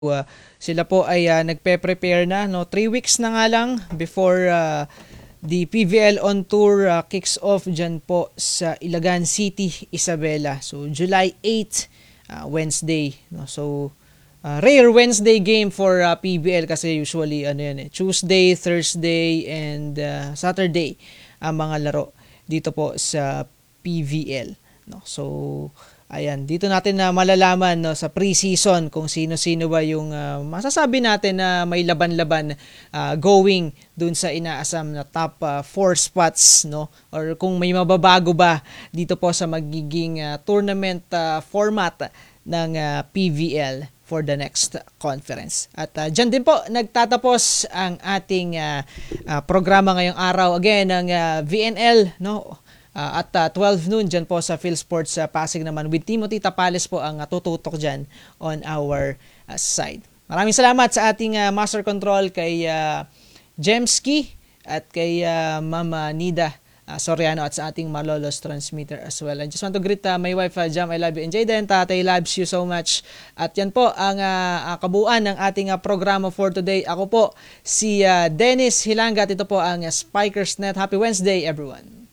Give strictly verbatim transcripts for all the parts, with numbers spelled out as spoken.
Uh, sila po ay uh, nagpe-prepare na, no? Three weeks na nga lang before uh, the P V L on Tour uh, kicks off dyan po sa Ilagan City, Isabela. So July eighth, uh, Wednesday, no? So uh, rare Wednesday game for uh, P V L kasi usually ano yan eh, Tuesday, Thursday and uh, Saturday ang mga laro dito po sa P V L, no? So ayan, dito natin na malalaman, no, sa pre-season kung sino-sino ba yung uh, masasabi natin na may laban-laban uh, going dun sa inaasam na top uh, four spots, no, or kung may mababago ba dito po sa magiging uh, tournament uh, format ng uh, P V L for the next conference. At uh, dyan din po nagtatapos ang ating uh, uh, programa ngayong araw. Again, ng uh, V N L, no? Uh, at uh, twelve noon dyan po sa PhilSports uh, Pasig naman with Timothy Tapales po ang uh, tututok dyan on our uh, side. Maraming salamat sa ating uh, Master Control kay uh, Jemski at kay uh, Mama Nida uh, Soriano at sa ating Malolos transmitter as well. I just want to greet uh, my wife uh, Jam, I love you and Jayden, Tatay loves you so much. At yan po ang uh, uh, kabuuan ng ating uh, programa for today. Ako po si uh, Dennis Hilangat, ito po ang uh, Spikers Net. Happy Wednesday everyone.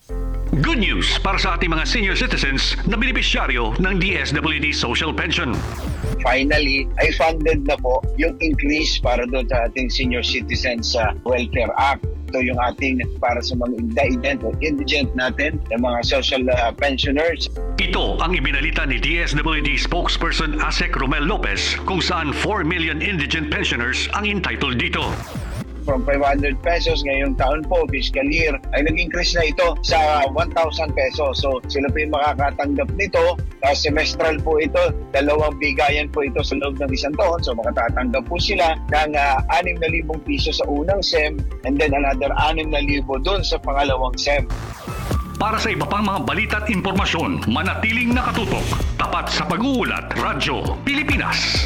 Good news para sa ating mga senior citizens na benepisyaryo ng D S W D Social Pension. Finally, ay funded na po yung increase para doon sa ating Senior Citizens uh, Welfare Act. Ito yung ating para sa mga indigent o indigent natin, yung mga social uh, pensioners. Ito ang ibinalita ni D S W D spokesperson Asek Romel Lopez kung saan four million indigent pensioners ang entitled dito. From five hundred pesos ngayong taon po, fiscal year, ay nag-increase na ito sa one thousand pesos. So sila po yung makakatanggap nito. Uh, semestral po ito, dalawang bigayan po ito sa loob ng isang taon. So makatatanggap po sila ng uh, anim na libong piso sa unang S E M and then another anim na libo doon sa pangalawang S E M. Para sa iba pang mga balita at impormasyon, manatiling nakatutok. Tapat sa pag-uulat, Radyo Pilipinas.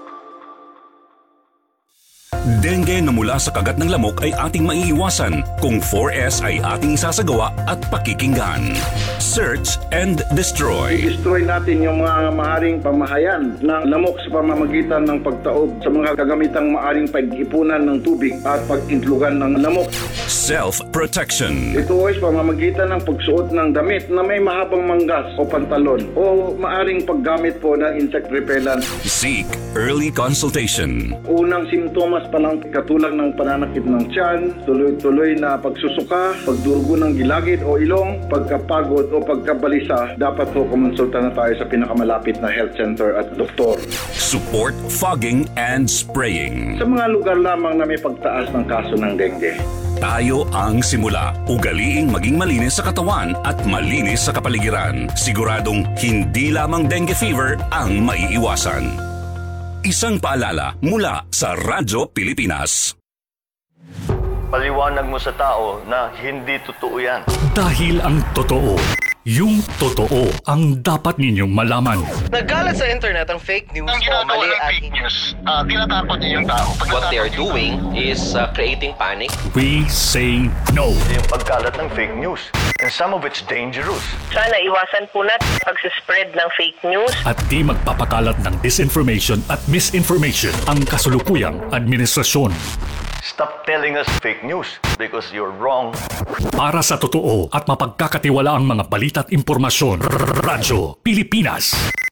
Dengue na mula sa kagat ng lamok ay ating maiiwasan kung four S ay ating isasagawa at pakikinggan. Search and destroy. I-destroy natin yung mga maaring pamahayan ng lamok sa pamamagitan ng pagtaob sa mga kagamitang maaring pag-ipunan ng tubig at pag-intlugan ng lamok. Self-protection. Ito ay pamamagitan ng pagsuot ng damit na may mahabang manggas o pantalon o maaring paggamit po ng insect repellent. Seek early consultation. Unang simptomas pa lang katulad ng pananakit ng tiyan, tuloy-tuloy na pagsusuka, pagdurugo ng gilagid o ilong, pagkapagod o pagkabalisa, dapat po kumonsulta na tayo sa pinakamalapit na health center at doktor. Support fogging and spraying. Sa mga lugar lamang na may pagtaas ng kaso ng dengue. Tayo ang simula. Ugaliing maging malinis sa katawan at malinis sa kapaligiran. Siguradong hindi lamang dengue fever ang maiiwasan. Isang paalala mula sa Radyo Pilipinas. Paliwanag mo sa tao na hindi totoo yan. Dahil ang totoo, yung totoo ang dapat ninyong malaman. Nagkalat sa internet ang fake news ang o mali ng at fake news, uh, tinatakot niyo yung tao. Pag what they are doing is uh, creating panic. We say no. Yung pagkalat ng fake news. And some of it's dangerous. Sana iwasan po natin pag-spread ng fake news. At di magpapakalat ng disinformation at misinformation ang kasulukuyang administrasyon. Stop telling us fake news because you're wrong. Para sa totoo at mapagkakatiwalaang mga balita at impormasyon, Radyo Pilipinas.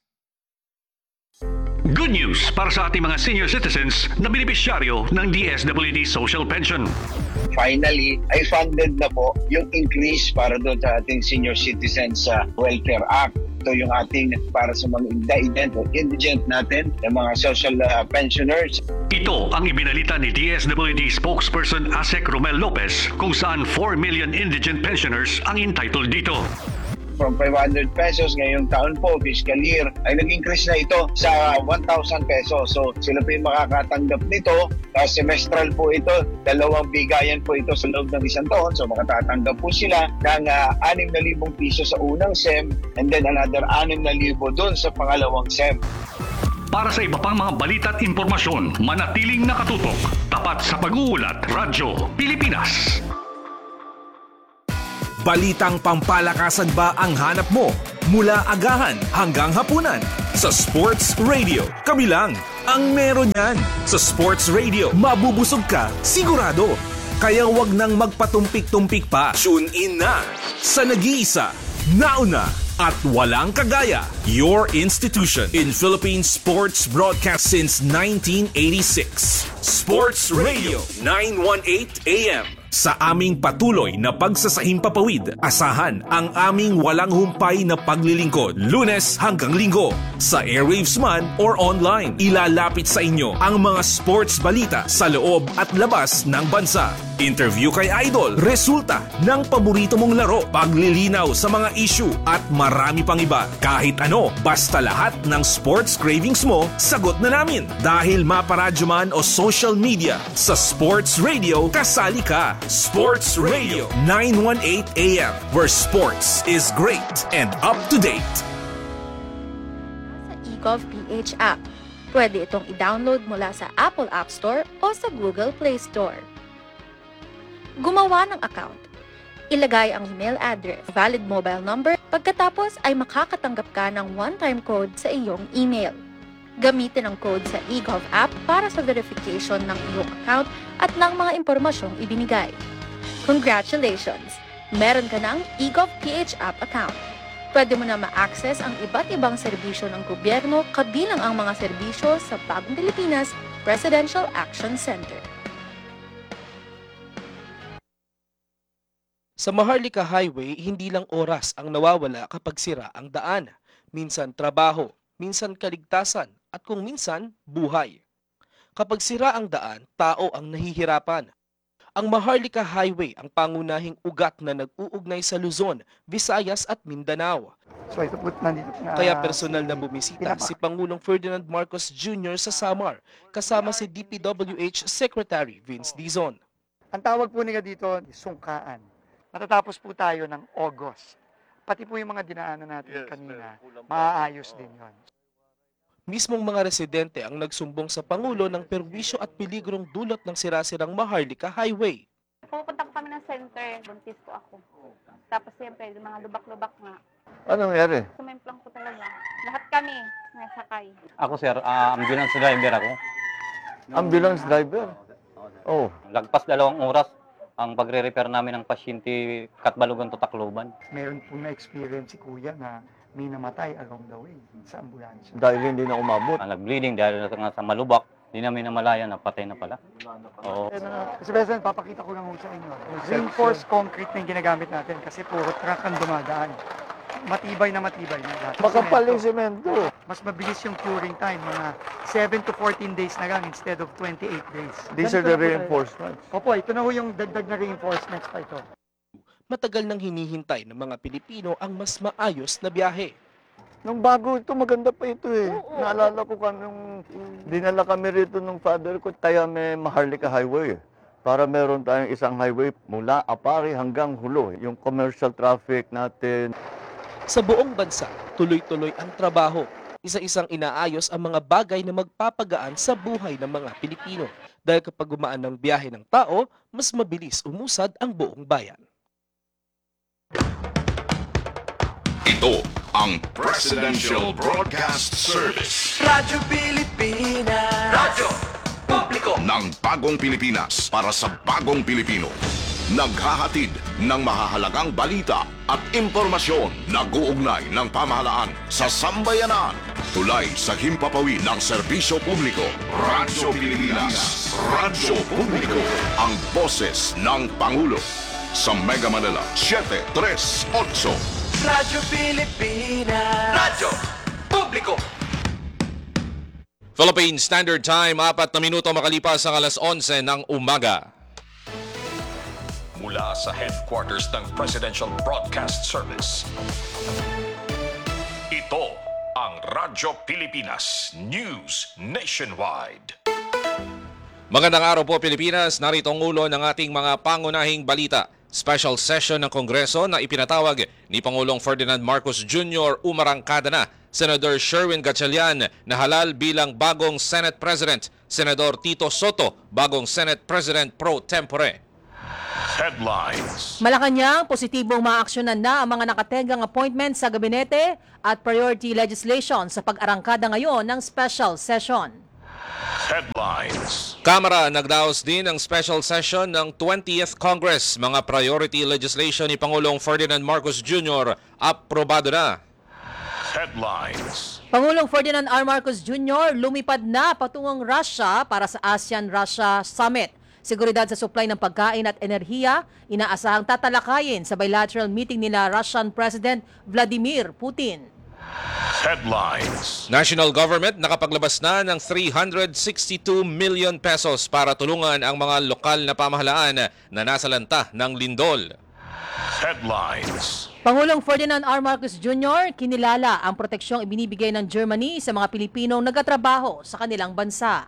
Good news para sa ating mga senior citizens na benepisyaryo ng D S W D Social Pension. Finally, ay funded na po yung increase para doon sa ating Senior Citizens uh, Welfare Act. Ito yung ating para sa mga indigent o indigent natin, yung mga social uh, pensioners. Ito ang ibinalita ni D S W D spokesperson Asek Romel Lopez kung saan four million indigent pensioners ang entitled dito. From five hundred pesos ngayong taon po, fiscal year, ay nag-increase na ito sa one thousand pesos. So sila po yung makakatanggap nito. Uh, semestral po ito, dalawang bigayan po ito sa loob ng isang taon. So makatatanggap po sila ng uh, anim na libong piso sa unang S E M and then another anim na libo doon sa pangalawang S E M. Para sa iba pang mga balita at impormasyon, manatiling nakatutok. Tapat sa pag-uulat, Radyo Pilipinas. Balitang pampalakasan ba ang hanap mo? Mula agahan hanggang hapunan. Sa Sports Radio, kami lang ang meron yan. Sa Sports Radio, mabubusog ka, sigurado. Kaya wag nang magpatumpik-tumpik pa. Tune in na sa nag-iisa, nauna, at walang kagaya. Your institution in Philippine sports broadcast since nineteen eighty-six. Sports Radio nine eighteen A M. Sa aming patuloy na pagsasahimpapawid, asahan ang aming walang humpay na paglilingkod, Lunes hanggang Linggo. Sa airwaves man or online, ilalapit sa inyo ang mga sports balita sa loob at labas ng bansa. Interview kay Idol, resulta ng paborito mong laro, paglilinaw sa mga issue at marami pang iba. Kahit ano, basta lahat ng sports cravings mo, sagot na namin. Dahil maparadyo man o social media, sa Sports Radio, kasali ka. Sports Radio nine eighteen A M, where sports is great and up to date. Sa eGovPH app, pwede itong i-download mula sa Apple App Store o sa Google Play Store. Gumawa ng account. Ilagay ang email address, valid mobile number, pagkatapos ay makakatanggap ka ng one-time code sa iyong email. Gamitin ang code sa eGov app para sa verification ng iyong account at ng mga impormasyong ibinigay. Congratulations! Meron ka ng eGovPH app account. Pwede mo na ma-access ang iba't ibang serbisyo ng gobyerno kabilang ang mga serbisyo sa Bagong Pilipinas Presidential Action Center. Sa Maharlika Highway, hindi lang oras ang nawawala kapag sira ang daan. Minsan trabaho, minsan kaligtasan, at kung minsan, buhay. Kapag sira ang daan, tao ang nahihirapan. Ang Maharlika Highway ang pangunahing ugat na nag-uugnay sa Luzon, Visayas at Mindanao. So ito po nandito na. Kaya personal na bumisita si Pangulong Ferdinand Marcos Junior sa Samar, kasama si D P W H Secretary Vince Dizon. Ang tawag po nila dito, sungkaan. Matatapos po tayo ng August. Pati po yung mga dinaanan natin kanina, maaayos din yon. Mismong mga residente ang nagsumbong sa Pangulo ng perwisyo at peligrong dulot ng sirasirang Maharlika Highway. Pupunta po kami ng center, buntis po ako. Tapos siyempre, mga lubak-lubak nga. Ano nangyari? Sumemplang po talaga. Lahat kami nasakay. Ako sir, uh, ambulance driver ako. Ambulance driver? Oh. Lagpas dalawang oras ang pagre-repair namin ng pasyente Katbalogan to Tacloban. Meron po na-experience si Kuya na may namatay along the way sa ambulansya. Dahil hindi na umabot. Ang nag-bleeding dahil sa malubak, hindi namin namalaya na patay na pala. Oo. Kasi President, papakita ko lang sa inyo. Reinforced concrete na yung ginagamit natin kasi puro truck ang dumadaan. Matibay na matibay na lahat. Makapal yung semento. Mas mabilis yung curing time, mga seven to fourteen days na lang instead of twenty-eight days. These are the reinforcements. Opo, ito na ho yung dagdag na reinforcements pa ito. Matagal nang hinihintay ng mga Pilipino ang mas maayos na biyahe. Nung bago ito, maganda pa ito eh. Oo, naalala ko ka nung dinala kami rito ng father ko, tayo may Maharlika Highway. Para meron tayong isang highway mula Apari hanggang Hulo. Yung commercial traffic natin. Sa buong bansa, tuloy-tuloy ang trabaho. Isa-isang inaayos ang mga bagay na magpapagaan sa buhay ng mga Pilipino. Dahil kapag gumaan ng biyahe ng tao, mas mabilis umusad ang buong bayan. Ito ang Presidential Broadcast Service. Radyo Pilipinas. Radyo Publiko ng bagong Pilipinas para sa bagong Pilipino. Naghahatid ng mahahalagang balita at impormasyon na guugnay ng pamahalaan sa sambayanan. Tulay sa himpapawid ng serbisyo publiko. Radyo Pilipinas. Radyo Publiko. Ang boses ng Pangulo. Sa Mega Manila, seven three eight. Radyo Pilipinas. Radyo Publiko. Philippine Standard Time, apat na minuto makalipas ang alas onse ng umaga. Mula sa headquarters ng Presidential Broadcast Service. Ito ang Radyo Pilipinas News Nationwide. Magandang araw po Pilipinas, narito ang ulo ng ating mga pangunahing balita. Special session ng Kongreso na ipinatawag ni Pangulong Ferdinand Marcos Junior umarangkada na. Senador Sherwin Gatchalian na halal bilang bagong Senate President. Senador Tito Soto, bagong Senate President pro tempore. Headlines. Malacanang, positibong maaksyonan na ang mga nakategang appointment sa gabinete at priority legislation sa pag-arangkada ngayon ng special session. Headlines. Kamara nagdaos din ng special session ng twentieth Congress. Mga priority legislation ni Pangulong Ferdinand Marcos Junior aprobado na. Headlines. Pangulong Ferdinand R. Marcos Junior lumipad na patungong Russia para sa ASEAN-Russia Summit. Seguridad sa supply ng pagkain at enerhiya, inaasahang tatalakayin sa bilateral meeting nila Russian President Vladimir Putin. Headlines. National government nakapaglabas na ng three hundred sixty-two million pesos para tulungan ang mga lokal na pamahalaan na nasa lanta ng lindol. Headlines. Pangulong Ferdinand R. Marcos Junior kinilala ang proteksyong ibinibigay ng Germany sa mga Pilipinong nagatrabaho sa kanilang bansa.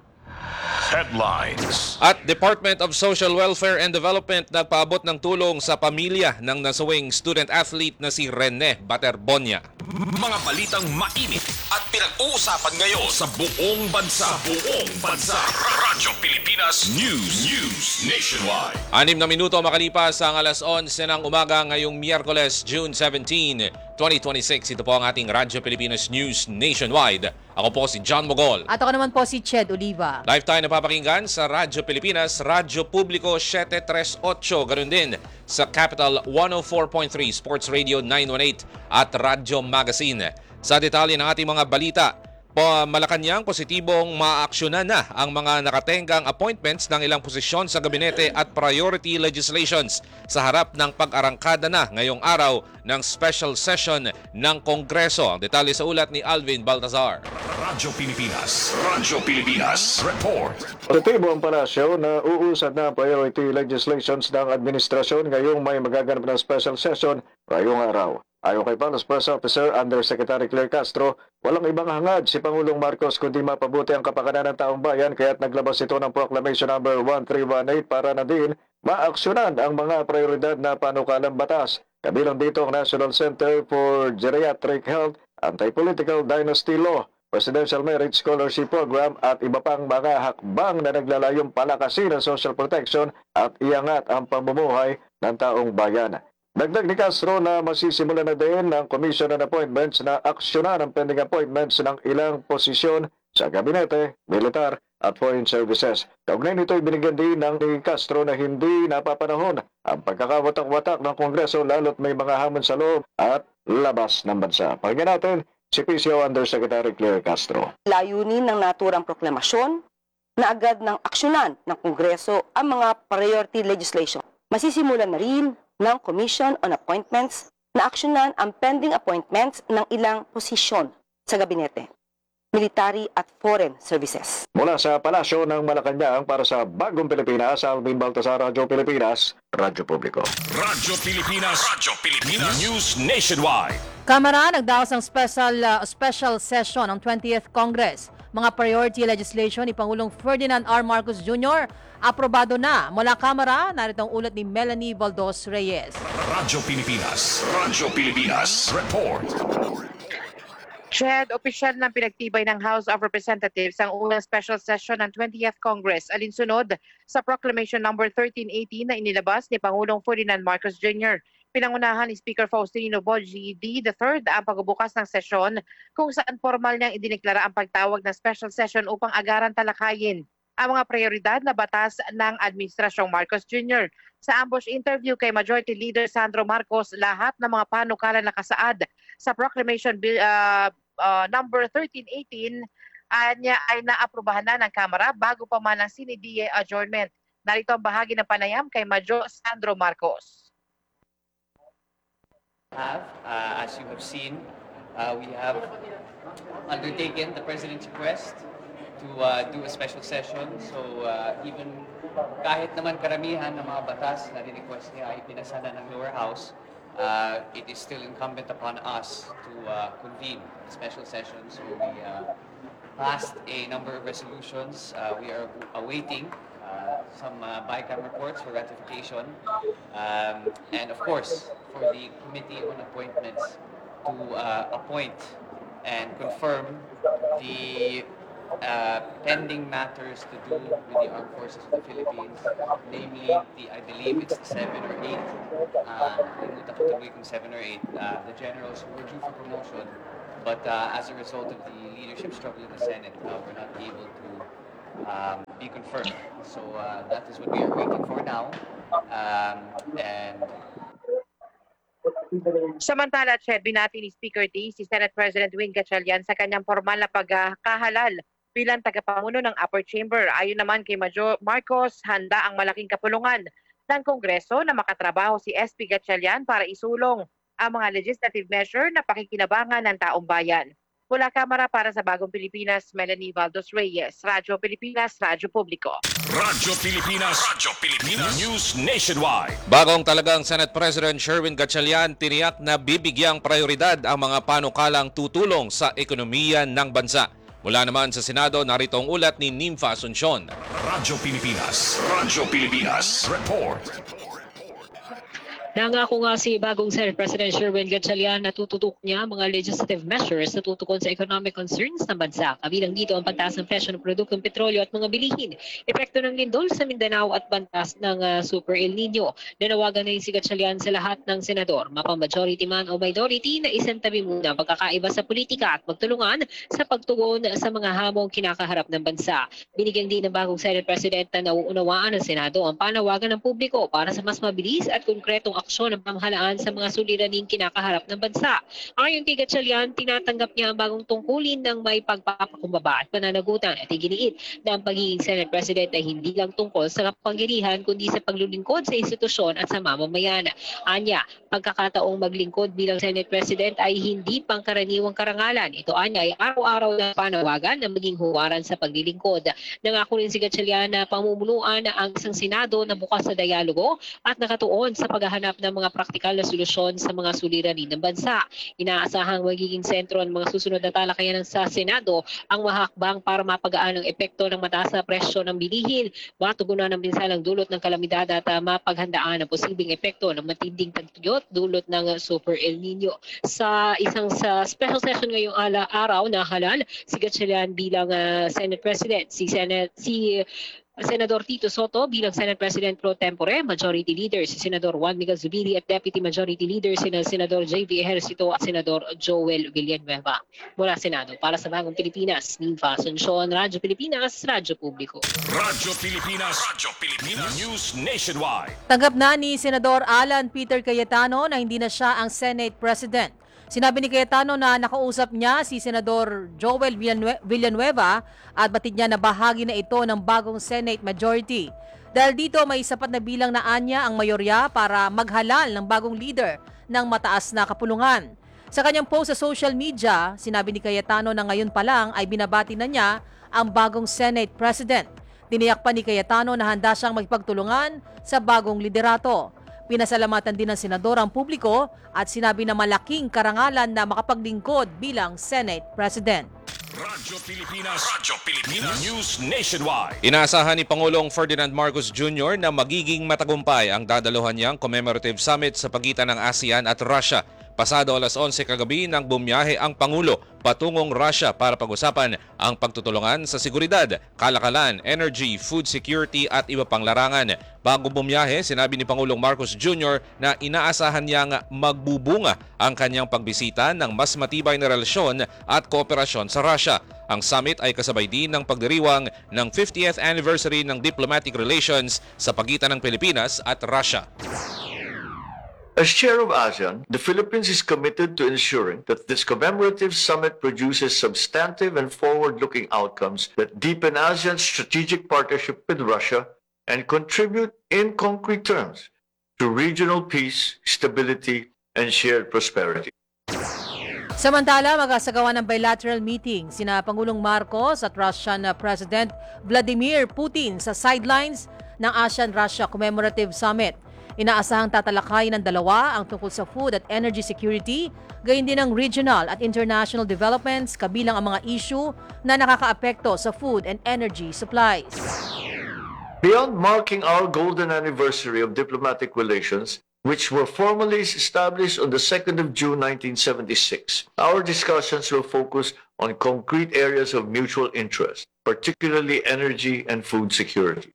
Headlines. At Department of Social Welfare and Development nagpaabot ng tulong sa pamilya ng nasawing student athlete na si Rene Baterbonia. Mga balitang mainit at pinag-uusapan ngayon sa buong bansa. Buong bansa. Radyo Pilipinas News. News Nationwide. Anim na minuto makalipas ang alas onse ng umaga ngayong Miyerkules, June seventeenth, twenty twenty-six. Ito po ang ating Radyo Pilipinas News Nationwide. Ako po si John Mogol. At ako naman po si Ched Oliva. Live tayo napapakinggan sa Radyo Pilipinas, Radyo Publiko seven thirty-eight, ganoon din sa Capital one oh four point three, Sports Radio nine eighteen at Radyo Magazine. Sa detalye ng ating mga balita, Malacanang, positibong maaksyonan na ang mga nakatenggang appointments ng ilang posisyon sa gabinete at priority legislations sa harap ng pag-arangkada na ngayong araw ng special session ng Kongreso. Ang detalye sa ulat ni Alvin Baltazar. Radyo Pilipinas. Radyo Pilipinas. Report. Positibo ang palasyo na uusad na priority legislations ng administrasyon ngayong may magaganap ng special session ngayong araw. Ayon kay Palace Press Officer Undersecretary Claire Castro, walang ibang hangad si Pangulong Marcos kundi mapabuti ang kapakanan ng taong bayan kaya't naglabas ito ng Proclamation number one three one eight para na din maaksyonan ang mga prioridad na panukalang batas. Kabilang dito ang National Center for Geriatric Health, Anti-Political Dynasty Law, Presidential Merit Scholarship Program at iba pang mga hakbang na naglalayong palakasin ang social protection at iangat ang pamumuhay ng taong bayan. Dagdag ni Castro na masisimula na din ng Commission on Appointments na aksyonan ang pending appointments ng ilang posisyon sa Gabinete, Militar at Foreign Services. Kaugnay nito ibinigyan din ng ni Castro na hindi napapanahon ang pagkakawatak-watak ng Kongreso lalo't may mga hamon sa loob at labas ng bansa. Pakinggan natin si P C O Undersecretary Claire Castro. Layunin ng naturang proklamasyon na agad ng aksyonan ng Kongreso ang mga priority legislation. Masisimulan na rin ng Commission on Appointments na aksyonan ang pending appointments ng ilang posisyon sa Gabinete, Military at Foreign Services. Mula sa Palasyo ng Malacanang para sa Bagong Pilipinas, Alvin Baltazar, Radyo Pilipinas, Radyo Publiko. Radyo Pilipinas. Radyo Pilipinas. News Nationwide. Kamara nagdaos ng special uh, special session ng twentieth Congress. Mga priority legislation ni Pangulong Ferdinand R. Marcos Junior aprobado na. Mula Kamara, narito ang ulat ni Melanie Baldos Reyes. Radyo Pilipinas. Radyo Pilipinas. Report. Chad, opisyal ng pinagtibay ng House of Representatives ang unang special session ng twentieth Congress alinsunod sa Proclamation number thirteen eighteen na inilabas ni Pangulong Ferdinand Marcos Junior Pinangunahan ni Speaker Faustino Boji D. the third ang pagbubukas ng sesyon kung saan formal niyang idineklara ang pagtawag ng special session upang agaran talakayin ang mga prioridad na batas ng Administrasyong Marcos Junior Sa ambush interview kay Majority Leader Sandro Marcos, lahat ng mga panukala na nakasaad sa Proclamation Bill uh, uh, number thirteen eighteen uh, niya ay naaprubahan na ng Kamara bago pa man ang sine D A adjournment. Narito ang bahagi ng panayam kay Major Sandro Marcos. Have, uh, as you have seen, uh, we have undertaken the President's request to uh, do a special session. So uh, even kahit naman karamihan ng mga batas na request niya ay pinasa na ng lower house, uh, it is still incumbent upon us to uh, convene a special session. So we uh, passed a number of resolutions. Uh, we are awaiting Uh, some uh, BICAM reports for ratification, um, and of course for the Committee on Appointments to uh, appoint and confirm the uh, pending matters to do with the armed forces of the Philippines, namely, the, I believe it's the seven or eight, uh, seven or eight, uh, the generals who were due for promotion, but uh, as a result of the leadership struggle in the Senate, uh, were not able to um, be confirmed. So uh, that is what we are waiting for now. Um, and Samantala, Chad, binati ni Speaker D si Senate President Wing Gatchalian sa kanyang formal na pagkahalal bilang tagapangulo ng upper chamber. Ayon naman kay Major Marcos, handa ang malaking kapulungan ng Kongreso na makatrabaho si S P Gatchalian para isulong ang mga legislative measure na pakikinabangan ng taong bayan. Mula Kamara para sa Bagong Pilipinas, Melanie Valdos Reyes, Radyo Pilipinas, Radyo Publiko. Radyo Pilipinas, Radyo Pilipinas, News Nationwide. Bagong talagang Senate President Sherwin Gatchalian tiniyak na bibigyang prioridad ang mga panukalang tutulong sa ekonomiya ng bansa. Mula naman sa Senado, narito ang ulat ni Nympha Asuncion. Radyo Pilipinas, Radyo Pilipinas, Report. Nangako nga si bagong Senate President Sherwin Gatchalian na tututok niya mga legislative measures na tutukon sa economic concerns ng bansa. Kabilang dito ang pagtaas ng presyo ng produktong petrolyo at mga bilihin, epekto ng lindol sa Mindanao at bantas ng uh, Super El Nino. Nanawagan na rin si Gatchalian sa lahat ng senador, mapa-majority man o minority, na isantabi muna pagkakaiba sa politika at magtulungan sa pagtugon sa mga hamong kinakaharap ng bansa. Binigyan din ng bagong Senate President na nauunawaan ng Senado ang panawagan ng publiko para sa mas mabilis at konkretong aksyon ng pamahalaan sa mga suliraning kinakaharap ng bansa. Ayon kay Gatchalian, tinatanggap niya ang bagong tungkulin ng may pagpapakumbaba at pananagutan at iginiit na ang pagiging Senate President ay hindi lang tungkol sa kapangyarihan kundi sa paglulingkod sa institusyon at sa mamamayan. Anya, pagkakataong maglingkod bilang Senate President ay hindi pangkaraniwang karangalan. Ito anya ay araw-araw na panawagan na maging huwaran sa paglilingkod. Nangako rin si Gatchalian na pamumunuan ang isang Senado na bukas sa dialogo at nakatuon sa paghahanap ng mga praktikal na solusyon sa mga suliranin ng bansa. Inaasahang magiging sentro ng mga susunod na talakayan sa Senado ang mahakbang para mapagaan ang epekto ng mataas na presyo ng bilihin, matugunan ng pinsalang dulot ng kalamidad at uh, mapaghandaan ang posibleng epekto ng matinding tagtuyot dulot ng Super El Nino. Sa isang sa special session ngayong ala araw na halal si Gatchalian bilang uh, Senate President, si Senate si Senador Tito Soto bilang Senate President pro tempore, Majority Leader si Senador Juan Miguel Zubiri at Deputy Majority Leader si Senador J V Ejercito at Senador Joel Villanueva. Mula Senado para sa Bagong Pilipinas, Nympha Asuncion, Radyo Pilipinas, Radyo Publiko. Radyo Pilipinas, Radyo Pilipinas, News Nationwide. Tanggap na ni Senador Alan Peter Cayetano na hindi na siya ang Senate President. Sinabi ni Cayetano na nakausap niya si Senador Joel Villanueva at batid niya na bahagi na ito ng bagong Senate majority. Dahil dito may sapat na bilang na anya ang mayorya para maghalal ng bagong leader ng mataas na kapulungan. Sa kanyang post sa social media, sinabi ni Cayetano na ngayon pa lang ay binabati na niya ang bagong Senate President. Tiniyak pa ni Cayetano na handa siyang magpagtulungan sa bagong liderato. Pinasalamatan din ng senador ang publiko at sinabi na malaking karangalan na makapaglingkod bilang Senate President. Radyo Pilipinas, Radyo Pilipinas, News Nationwide. Inaasahan ni Pangulong Ferdinand Marcos Junior na magiging matagumpay ang dadaluhan niyang commemorative summit sa pagitan ng ASEAN at Russia. Pasado alas onse kagabi nang bumiyahe ang Pangulo patungong Russia para pag-usapan ang pagtutulungan sa seguridad, kalakalan, energy, food security at iba pang larangan. Bago bumiyahe, sinabi ni Pangulong Marcos Junior na inaasahan niyang magbubunga ang kanyang pagbisita ng mas matibay na relasyon at kooperasyon sa Russia. Ang summit ay kasabay din ng pagdiriwang ng fiftieth anniversary ng diplomatic relations sa pagitan ng Pilipinas at Russia. As chair of ASEAN, the Philippines is committed to ensuring that this commemorative summit produces substantive and forward-looking outcomes that deepen ASEAN's strategic partnership with Russia and contribute in concrete terms to regional peace, stability, and shared prosperity. Samantala, mag-asagawa ng bilateral meeting sina Pangulong Marcos at Russian President Vladimir Putin sa sidelines ng ASEAN-Russia Commemorative Summit. Inaasahang tatalakayin ng dalawa ang tungkol sa food at energy security, gayon din ang regional at international developments kabilang ang mga issue na nakakaapekto sa food and energy supplies. Beyond marking our golden anniversary of diplomatic relations, which were formally established on the second of June nineteen seventy-six, our discussions will focus on concrete areas of mutual interest, particularly energy and food security.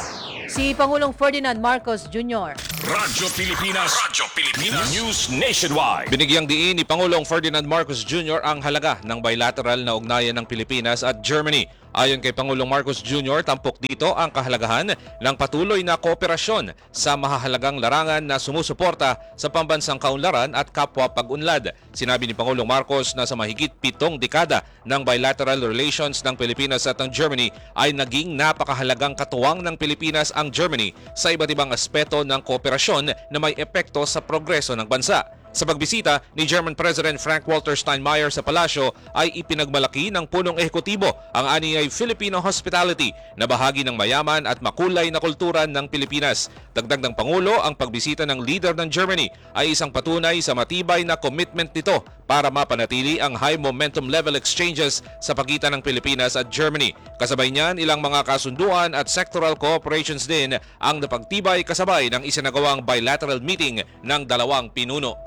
Si Pangulong Ferdinand Marcos Junior Radyo Pilipinas, Radyo Pilipinas, News Nationwide. Binigyang diin ni Pangulong Ferdinand Marcos Junior ang halaga ng bilateral na ugnayan ng Pilipinas at Germany. Ayon kay Pangulong Marcos Junior, tampok dito ang kahalagahan ng patuloy na kooperasyon sa mahahalagang larangan na sumusuporta sa pambansang kaunlaran at kapwa pag-unlad. Sinabi ni Pangulong Marcos na sa mahigit pitong dekada ng bilateral relations ng Pilipinas at ng Germany ay naging napakahalagang katuwang ng Pilipinas ang Germany sa iba't ibang aspeto ng kooperasyon na may epekto sa progreso ng bansa. Sa pagbisita ni German President Frank-Walter Steinmeier sa palasyo ay ipinagmalaki ng punong ehekutibo ang aniyay Filipino hospitality na bahagi ng mayaman at makulay na kultura ng Pilipinas. Dagdag ng Pangulo, ang pagbisita ng leader ng Germany ay isang patunay sa matibay na commitment nito para mapanatili ang high momentum level exchanges sa pagitan ng Pilipinas at Germany. Kasabay niyan, ilang mga kasunduan at sectoral cooperations din ang napagtibay kasabay ng isinagawang bilateral meeting ng dalawang pinuno.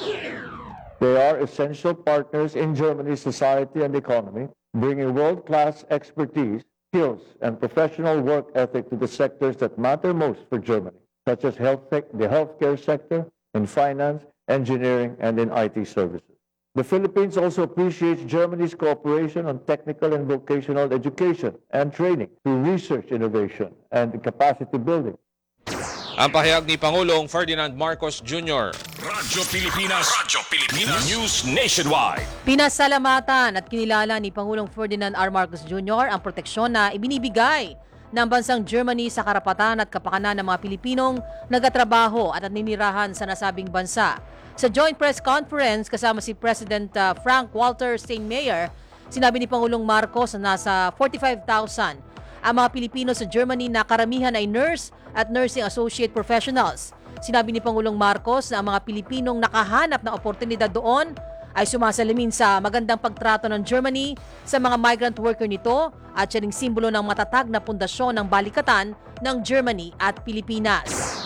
They are essential partners in Germany's society and economy, bringing world-class expertise, skills, and professional work ethic to the sectors that matter most for Germany, such as health tech, the healthcare sector, in finance, engineering, and in I T services. The Philippines also appreciates Germany's cooperation on technical and vocational education and training through research innovation and capacity building. Ang pahayag ni Pangulong Ferdinand Marcos Junior Radyo Pilipinas, Radyo Pilipinas, News Nationwide. Pinasalamatan at kinilala ni Pangulong Ferdinand R. Marcos Junior ang proteksyon na ibinibigay ng bansang Germany sa karapatan at kapakanan ng mga Pilipinong nagatrabaho at naninirahan sa nasabing bansa. Sa joint press conference kasama si President uh, Frank-Walter Steinmeier, sinabi ni Pangulong Marcos na nasa forty-five thousand ang mga Pilipino sa Germany na karamihan ay nurse at nursing associate professionals. Sinabi ni Pangulong Marcos na ang mga Pilipinong nakahanap ng oportunidad doon ay sumasalamin sa magandang pagtrato ng Germany sa mga migrant worker nito at siya ring simbolo ng matatag na pundasyon ng balikatan ng Germany at Pilipinas.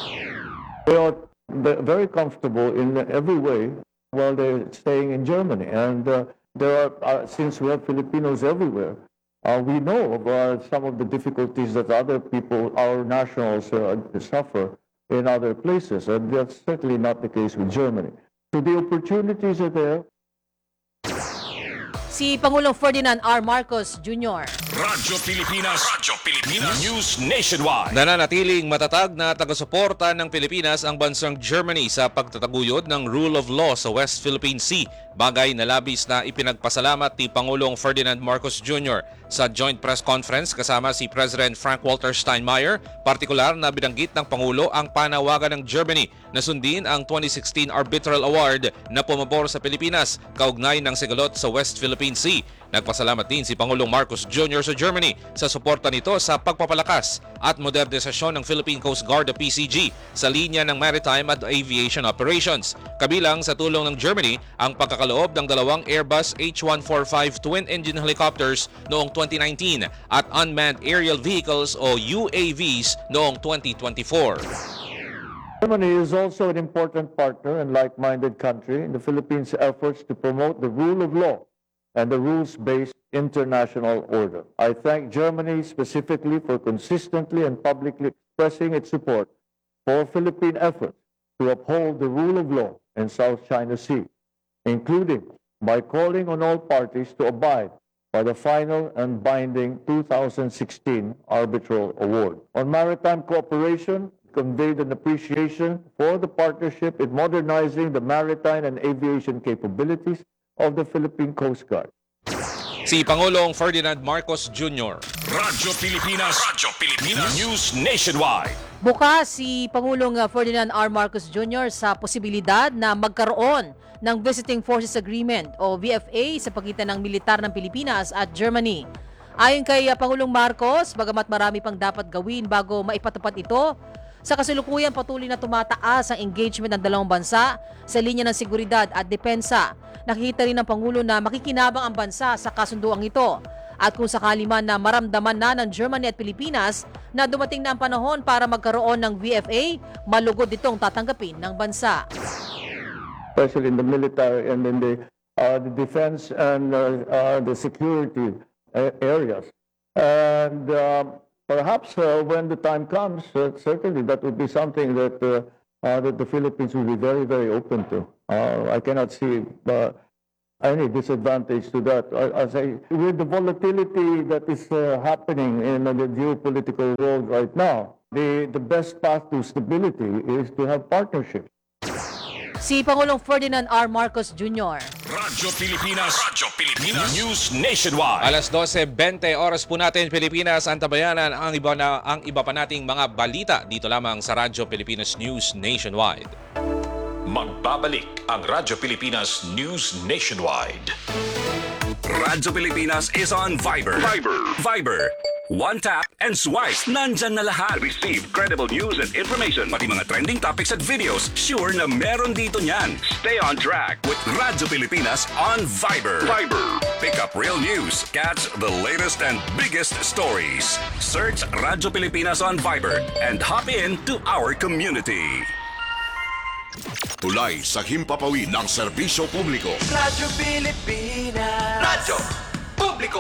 They are very comfortable in every way while they're staying in Germany. And uh, there are, uh, since we have Filipinos everywhere, Uh, we know of uh, some of the difficulties that other people, our nationals, uh, suffer in other places, and that's certainly not the case with Germany. So the opportunities are there. Si Pangulong Ferdinand R. Marcos Junior Radyo Pilipinas, Radyo Pilipinas, News Nationwide. Nananatiling matatag na taga-suporta ng Pilipinas ang bansang Germany sa pagtataguyod ng rule of law sa West Philippine Sea. Bagay na labis na ipinagpasalamat ni Pangulong Ferdinand Marcos Junior sa joint press conference kasama si President Frank-Walter Steinmeier. Partikular na binanggit ng Pangulo ang panawagan ng Germany na sundin ang twenty sixteen Arbitral Award na pumabor sa Pilipinas kaugnay ng sigalot sa West Philippine Sea. Nagpasalamat din si Pangulong Marcos Junior sa Germany sa suporta nito sa pagpapalakas at modernisasyon ng Philippine Coast Guard o P C G sa linya ng maritime at aviation operations. Kabilang sa tulong ng Germany ang pagkakaloob ng dalawang Airbus H one forty-five twin-engine helicopters noong twenty nineteen at unmanned aerial vehicles o U A Vs noong twenty twenty-four. Germany is also an important partner and like-minded country in the Philippines' efforts to promote the rule of law and the rules-based international order. I thank Germany specifically for consistently and publicly expressing its support for Philippine efforts to uphold the rule of law in South China Sea, including by calling on all parties to abide by the final and binding two thousand sixteen Arbitral Award. On maritime cooperation, conveyed an appreciation for the partnership in modernizing the maritime and aviation capabilities of the Philippine Coast Guard. Si Pangulong Ferdinand Marcos Junior Radyo Pilipinas, Radyo Pilipinas, News Nationwide. Bukas si Pangulong Ferdinand R. Marcos Junior sa posibilidad na magkaroon ng Visiting Forces Agreement o V F A sa pagitan ng militar ng Pilipinas at Germany. Ayon kay Pangulong Marcos, bagamat marami pang dapat gawin bago maipatupad ito, sa kasalukuyan patuloy na tumataas ang engagement ng dalawang bansa sa linya ng seguridad at depensa. Nakikita rin ng Pangulo na makikinabang ang bansa sa kasunduang ito. At kung sakali man na maramdaman na ng Germany at Pilipinas na dumating na ang panahon para magkaroon ng V F A, malugod itong tatanggapin ng bansa. Especially in the military and in the uh, the defense and uh, uh, the security uh, areas. And uh, perhaps uh, when the time comes, uh, certainly that would be something that, uh, uh, that the Philippines will be very, very open to. Uh, I cannot see uh, any disadvantage to that. As I, with the volatility that is uh, happening in the geopolitical world right now, the, the best path to stability is to have partnerships. Si Pangulong Ferdinand R. Marcos Junior Radyo Pilipinas, Radyo Pilipinas, News Nationwide. Alas dose bente oras po natin Pilipinas, antabayanan ang iba na ang iba pa nating mga balita dito lamang sa Radyo Pilipinas News Nationwide. Magbabalik ang Radyo Pilipinas News Nationwide. Radyo Pilipinas is on Viber. Viber. Viber. One tap and swipe. Nandyan na lahat. Receive credible news and information. Pati mga trending topics at videos. Sure na meron dito niyan. Stay on track with Radyo Pilipinas on Viber. Viber. Pick up real news. Catch the latest and biggest stories. Search Radyo Pilipinas on Viber and hop in to our community. Tulay sa himpapawid ng serbisyo publiko. Radyo Pilipinas. Radyo Publiko.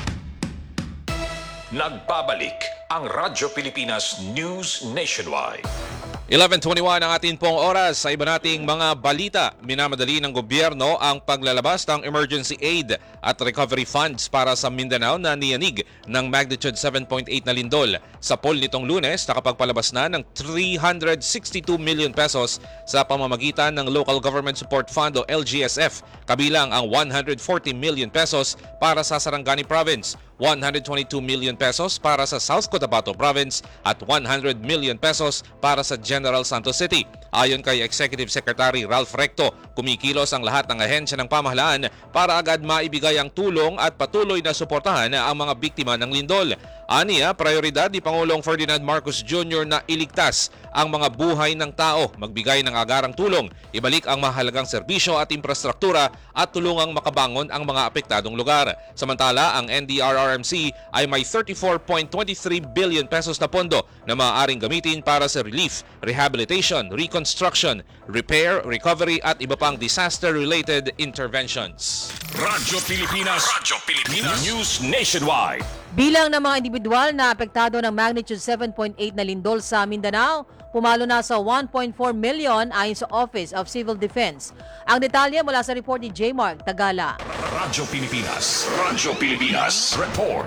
Nagbabalik ang Radyo Pilipinas News Nationwide. eleven twenty-one ang atin pong oras. Sa iba nating mga balita, minamadali ng gobyerno ang paglalabas ng emergency aid at recovery funds para sa Mindanao na niyanig ng magnitude seven point eight na lindol. Sa poll nitong Lunes, nakapagpalabas na ng three hundred sixty-two million pesos sa pamamagitan ng Local Government Support Fund o L G S F, kabilang ang one hundred forty million pesos para sa Sarangani Province, one hundred twenty-two million pesos para sa South Cotabato Province at one hundred million pesos para sa General Santos City. Ayon kay Executive Secretary Ralph Recto, kumikilos ang lahat ng ahensya ng pamahalaan para agad maibigay ang tulong at patuloy na suportahan ang mga biktima ng lindol. Aniya, prioridad ni Pangulong Ferdinand Marcos Junior na iligtas ang mga buhay ng tao, magbigay ng agarang tulong, ibalik ang mahalagang serbisyo at infrastruktura at tulungang makabangon ang mga apektadong lugar. Samantala, ang N D R R M C ay may thirty-four point two three billion pesos na pondo na maaaring gamitin para sa relief, rehabilitation, reconstruction, repair, recovery at iba pang disaster-related interventions. Radyo Pilipinas, Radyo Pilipinas News Nationwide. Bilang ng mga individual na apektado ng magnitude seven point eight na lindol sa Mindanao, pumalo na sa one point four million ayon sa Office of Civil Defense. Ang detalye mula sa report ni J. Mark Tagala. Radyo Pilipinas, Radyo Pilipinas Report.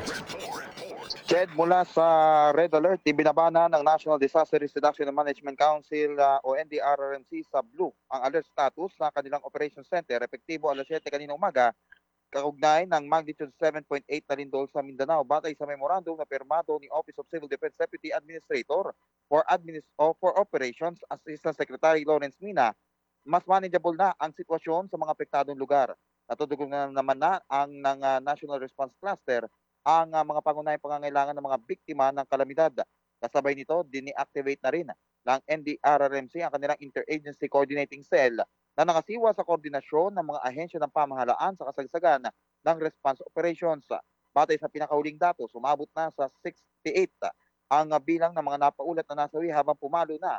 Jed, mula sa Red Alert, ibinabana ng National Disaster Risk Reduction and Management Council uh, o N D R R M C sa Blue ang alert status sa kanilang Operations Center, epektibo alas siyete kanina umaga, kaugnay ng magnitude seven point eight na lindol sa Mindanao batay sa memorandum na pirmado ni Office of Civil Defense Deputy Administrator for, Administ oh, for Operations Assistant Secretary Lawrence Mina. Mas manageable na ang sitwasyon sa mga apektadong lugar. Natutugon na naman na ang ng uh, National Response Cluster ang uh, mga pangunahing pangangailangan ng mga biktima ng kalamidad. Kasabay nito, dini-activate na rin ng N D R R M C ang kanilang Interagency Coordinating Cell na nakasiwa sa koordinasyon ng mga ahensya ng pamahalaan sa kasagsagan ng response operations. Batay sa pinakahuling datos, umabot na sa sixty-eight ang bilang ng mga napaulat na nasawi habang pumalo na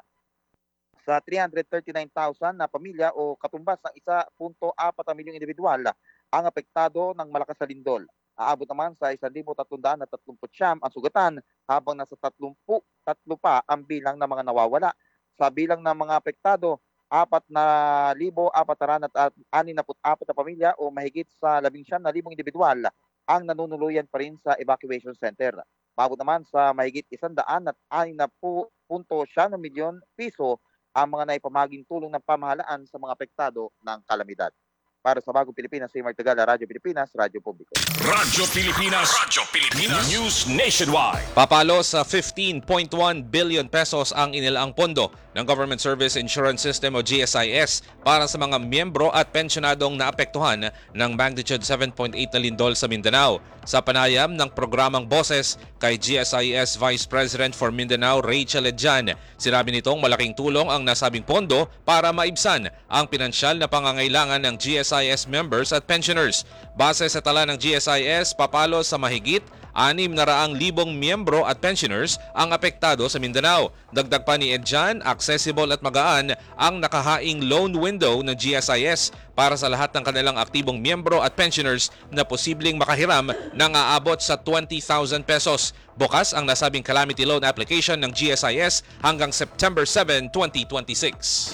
sa three hundred thirty-nine thousand na pamilya o katumbas ng one point four milyong individual ang apektado ng malakas na lindol. Aabot naman sa one thousand three hundred thirty-nine ang sugatan habang nasa thirty-three pa ang bilang ng mga nawawala. Sa bilang ng mga apektado, apat na libo apat at anim na apat na pamilya o mahigit sa labing siyam na libong individual ang nanunuluyan pa rin sa evacuation center. Mabot naman sa mahigit isandaan at anim na punto siyam na milyon piso ang mga naipamaging tulong ng pamahalaan sa mga apektado ng kalamidad. Para sa Bagong Pilipinas, si Mark Tagala, Radyo Pilipinas, Radyo Publiko. Radyo Pilipinas, Radyo Pilipinas News Nationwide. Papalo sa fifteen point one billion pesos ang inilaang pondo ng Government Service Insurance System o G S I S para sa mga miyembro at pensyonadong naapektuhan ng magnitude seven point eight na lindol sa Mindanao. Sa panayam ng programang Boses kay G S I S Vice President for Mindanao Rachel Edjan, sinabi nitong malaking tulong ang nasabing pondo para maibsan ang pinansyal na pangangailangan ng G S I S members at pensioners. Base sa tala ng G S I S, papalo sa mahigit anim na raang libong miyembro at pensioners ang apektado sa Mindanao. Dagdag pa ni Edjan, accessible at magaan ang nakahaing loan window ng G S I S para sa lahat ng kanilang aktibong miyembro at pensioners na posibleng makahiram ng aabot sa twenty thousand pesos. Bukas ang nasabing calamity loan application ng G S I S hanggang September seventh, twenty twenty-six.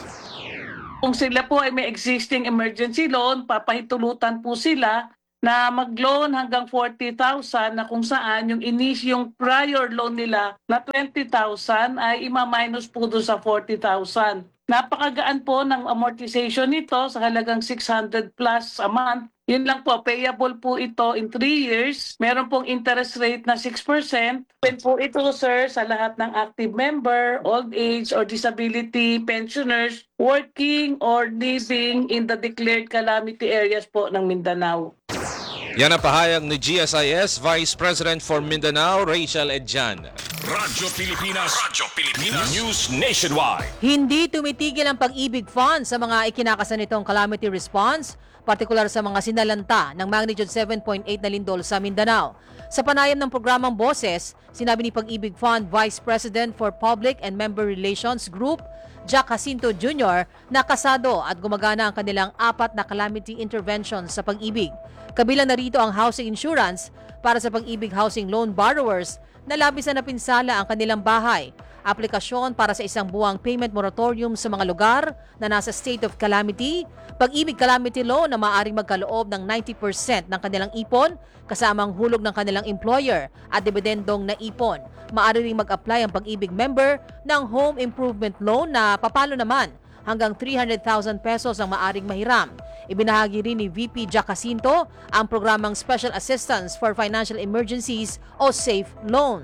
Kung sila po ay may existing emergency loan, papahitulutan po sila na mag-loan hanggang forty thousand na kung saan yung inis yung prior loan nila na twenty thousand ay ima-minus po doon sa forty thousand. Napakagaan po ng amortization nito sa halagang six hundred plus a month. Yun lang po, payable po ito in three years. Meron pong interest rate na six percent. Open po ito, sir, sa lahat ng active member, old age or disability, pensioners, working or living in the declared calamity areas po ng Mindanao. Yan ang pahayag ni G S I S Vice President for Mindanao, Rachel Edjan. Radyo Pilipinas, Radyo Pilipinas, News Nationwide. Hindi tumitigil ang Pag-ibig Fund sa mga ikinakasa nitong calamity response, partikular sa mga sinalanta ng magnitude seven point eight na lindol sa Mindanao. Sa panayam ng programang Boses, sinabi ni Pag-ibig Fund Vice President for Public and Member Relations Group, Jack Jacinto Junior, na kasado at gumagana ang kanilang apat na calamity interventions sa Pag-ibig. Kabilang na rito ang housing insurance para sa Pag-ibig housing loan borrowers na labis na napinsala ang kanilang bahay, aplikasyon para sa isang buwang payment moratorium sa mga lugar na nasa state of calamity, Pag-ibig calamity loan na maaaring magkaloob ng ninety percent ng kanilang ipon kasamang hulog ng kanilang employer at dibidendong na ipon. Maaari ring mag-apply ang Pag-ibig member ng home improvement loan na papalo naman hanggang three hundred thousand pesos ang maaring mahiram. Ibinahagi rin ni V P Jack Jacinto ang programang Special Assistance for Financial Emergencies o SAFE Loan.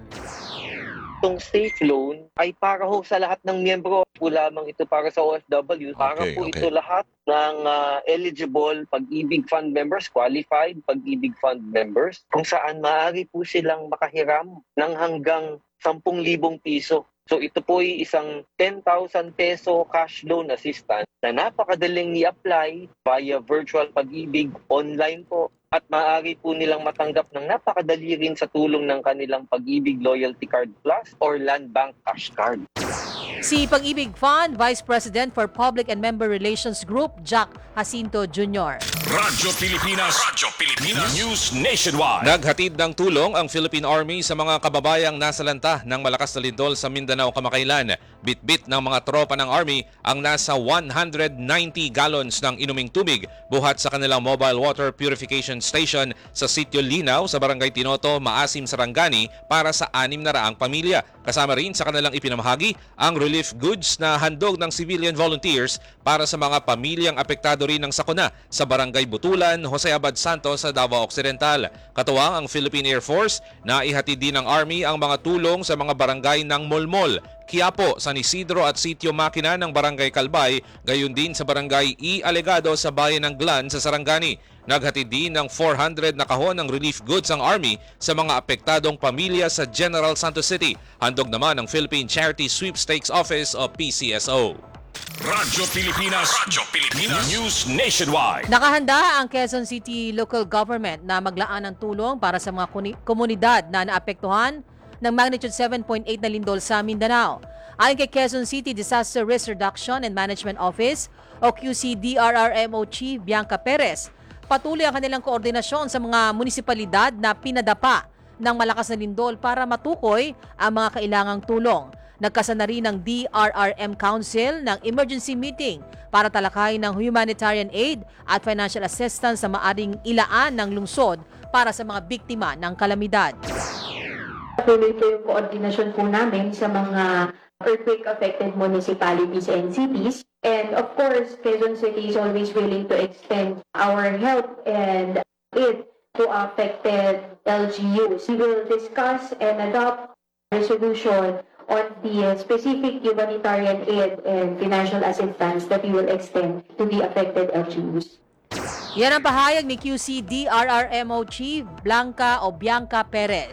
Itong SAFE Loan ay para ho sa lahat ng miyembro. Po lamang ito para sa O F W. Para Okay, po okay. ito lahat ng uh, eligible Pag-ibig Fund members, qualified Pag-ibig Fund members, kung saan maaari po silang makahiram ng hanggang ten thousand piso. So ito po ay isang ten thousand peso cash loan assistance na napakadaling i-apply via virtual Pag-ibig online po. At maaari po nilang matanggap ng napakadali rin sa tulong ng kanilang Pag-ibig Loyalty Card Plus or Land Bank Cash Card. Si Pag-ibig Fund Vice President for Public and Member Relations Group, Jack Jacinto Junior Radyo Pilipinas, Radyo Pilipinas, News Nationwide. Naghatid ng tulong ang Philippine Army sa mga kababayang nasalanta ng malakas na lindol sa Mindanao kamakailan. Bit-bit ng mga tropa ng Army ang nasa one hundred ninety gallons ng inuming tubig buhat sa kanilang mobile water purification station sa Sitio Linaw sa Barangay Tinoto, Maasim, Sarangani para sa anim na raang pamilya. Kasama rin sa kanilang ipinamahagi ang relief goods na handog ng civilian volunteers para sa mga pamilyang apektado rin ng sakuna sa Barangay Butulan, Jose Abad Santos sa Davao Occidental. Katuwang ang Philippine Air Force na ihatid din ng Army ang mga tulong sa mga barangay ng Molmol, Quiapo, San Isidro at Sitio Makina ng Barangay Kalbay, gayon din sa Barangay I Alegado sa bayan ng Glan sa Sarangani. Naghatid din ng four hundred na kahon ng relief goods ang Army sa mga apektadong pamilya sa General Santos City. Handog naman ng Philippine Charity Sweepstakes Office o P C S O. Radyo Pilipinas, Radyo Pilipinas, News Nationwide. Nakahanda ang Quezon City Local Government na maglaan ng tulong para sa mga kuni- komunidad na naapektuhan ng magnitude seven point eight na lindol sa Mindanao. Ayon kay Quezon City Disaster Risk Reduction and Management Office o Q C D R R M O Chief Bianca Perez, patuloy ang kanilang koordinasyon sa mga munisipalidad na pinadapa ng malakas na lindol para matukoy ang mga kailangang tulong. Nagkasana rin ng D R R M Council ng emergency meeting para talakayin ng humanitarian aid at financial assistance na maaring ilaan ng lungsod para sa mga biktima ng kalamidad. Patuloy po yung koordinasyon po namin sa mga earthquake-affected municipalities and cities. And of course, Quezon City is always willing to extend our help and aid to affected L G Us. We will discuss and adopt resolution on the specific humanitarian aid and financial assistance that we will extend to the affected L G Us. Yan ang pahayag ni Q C D R R M O Chief Blanca o Bianca Perez.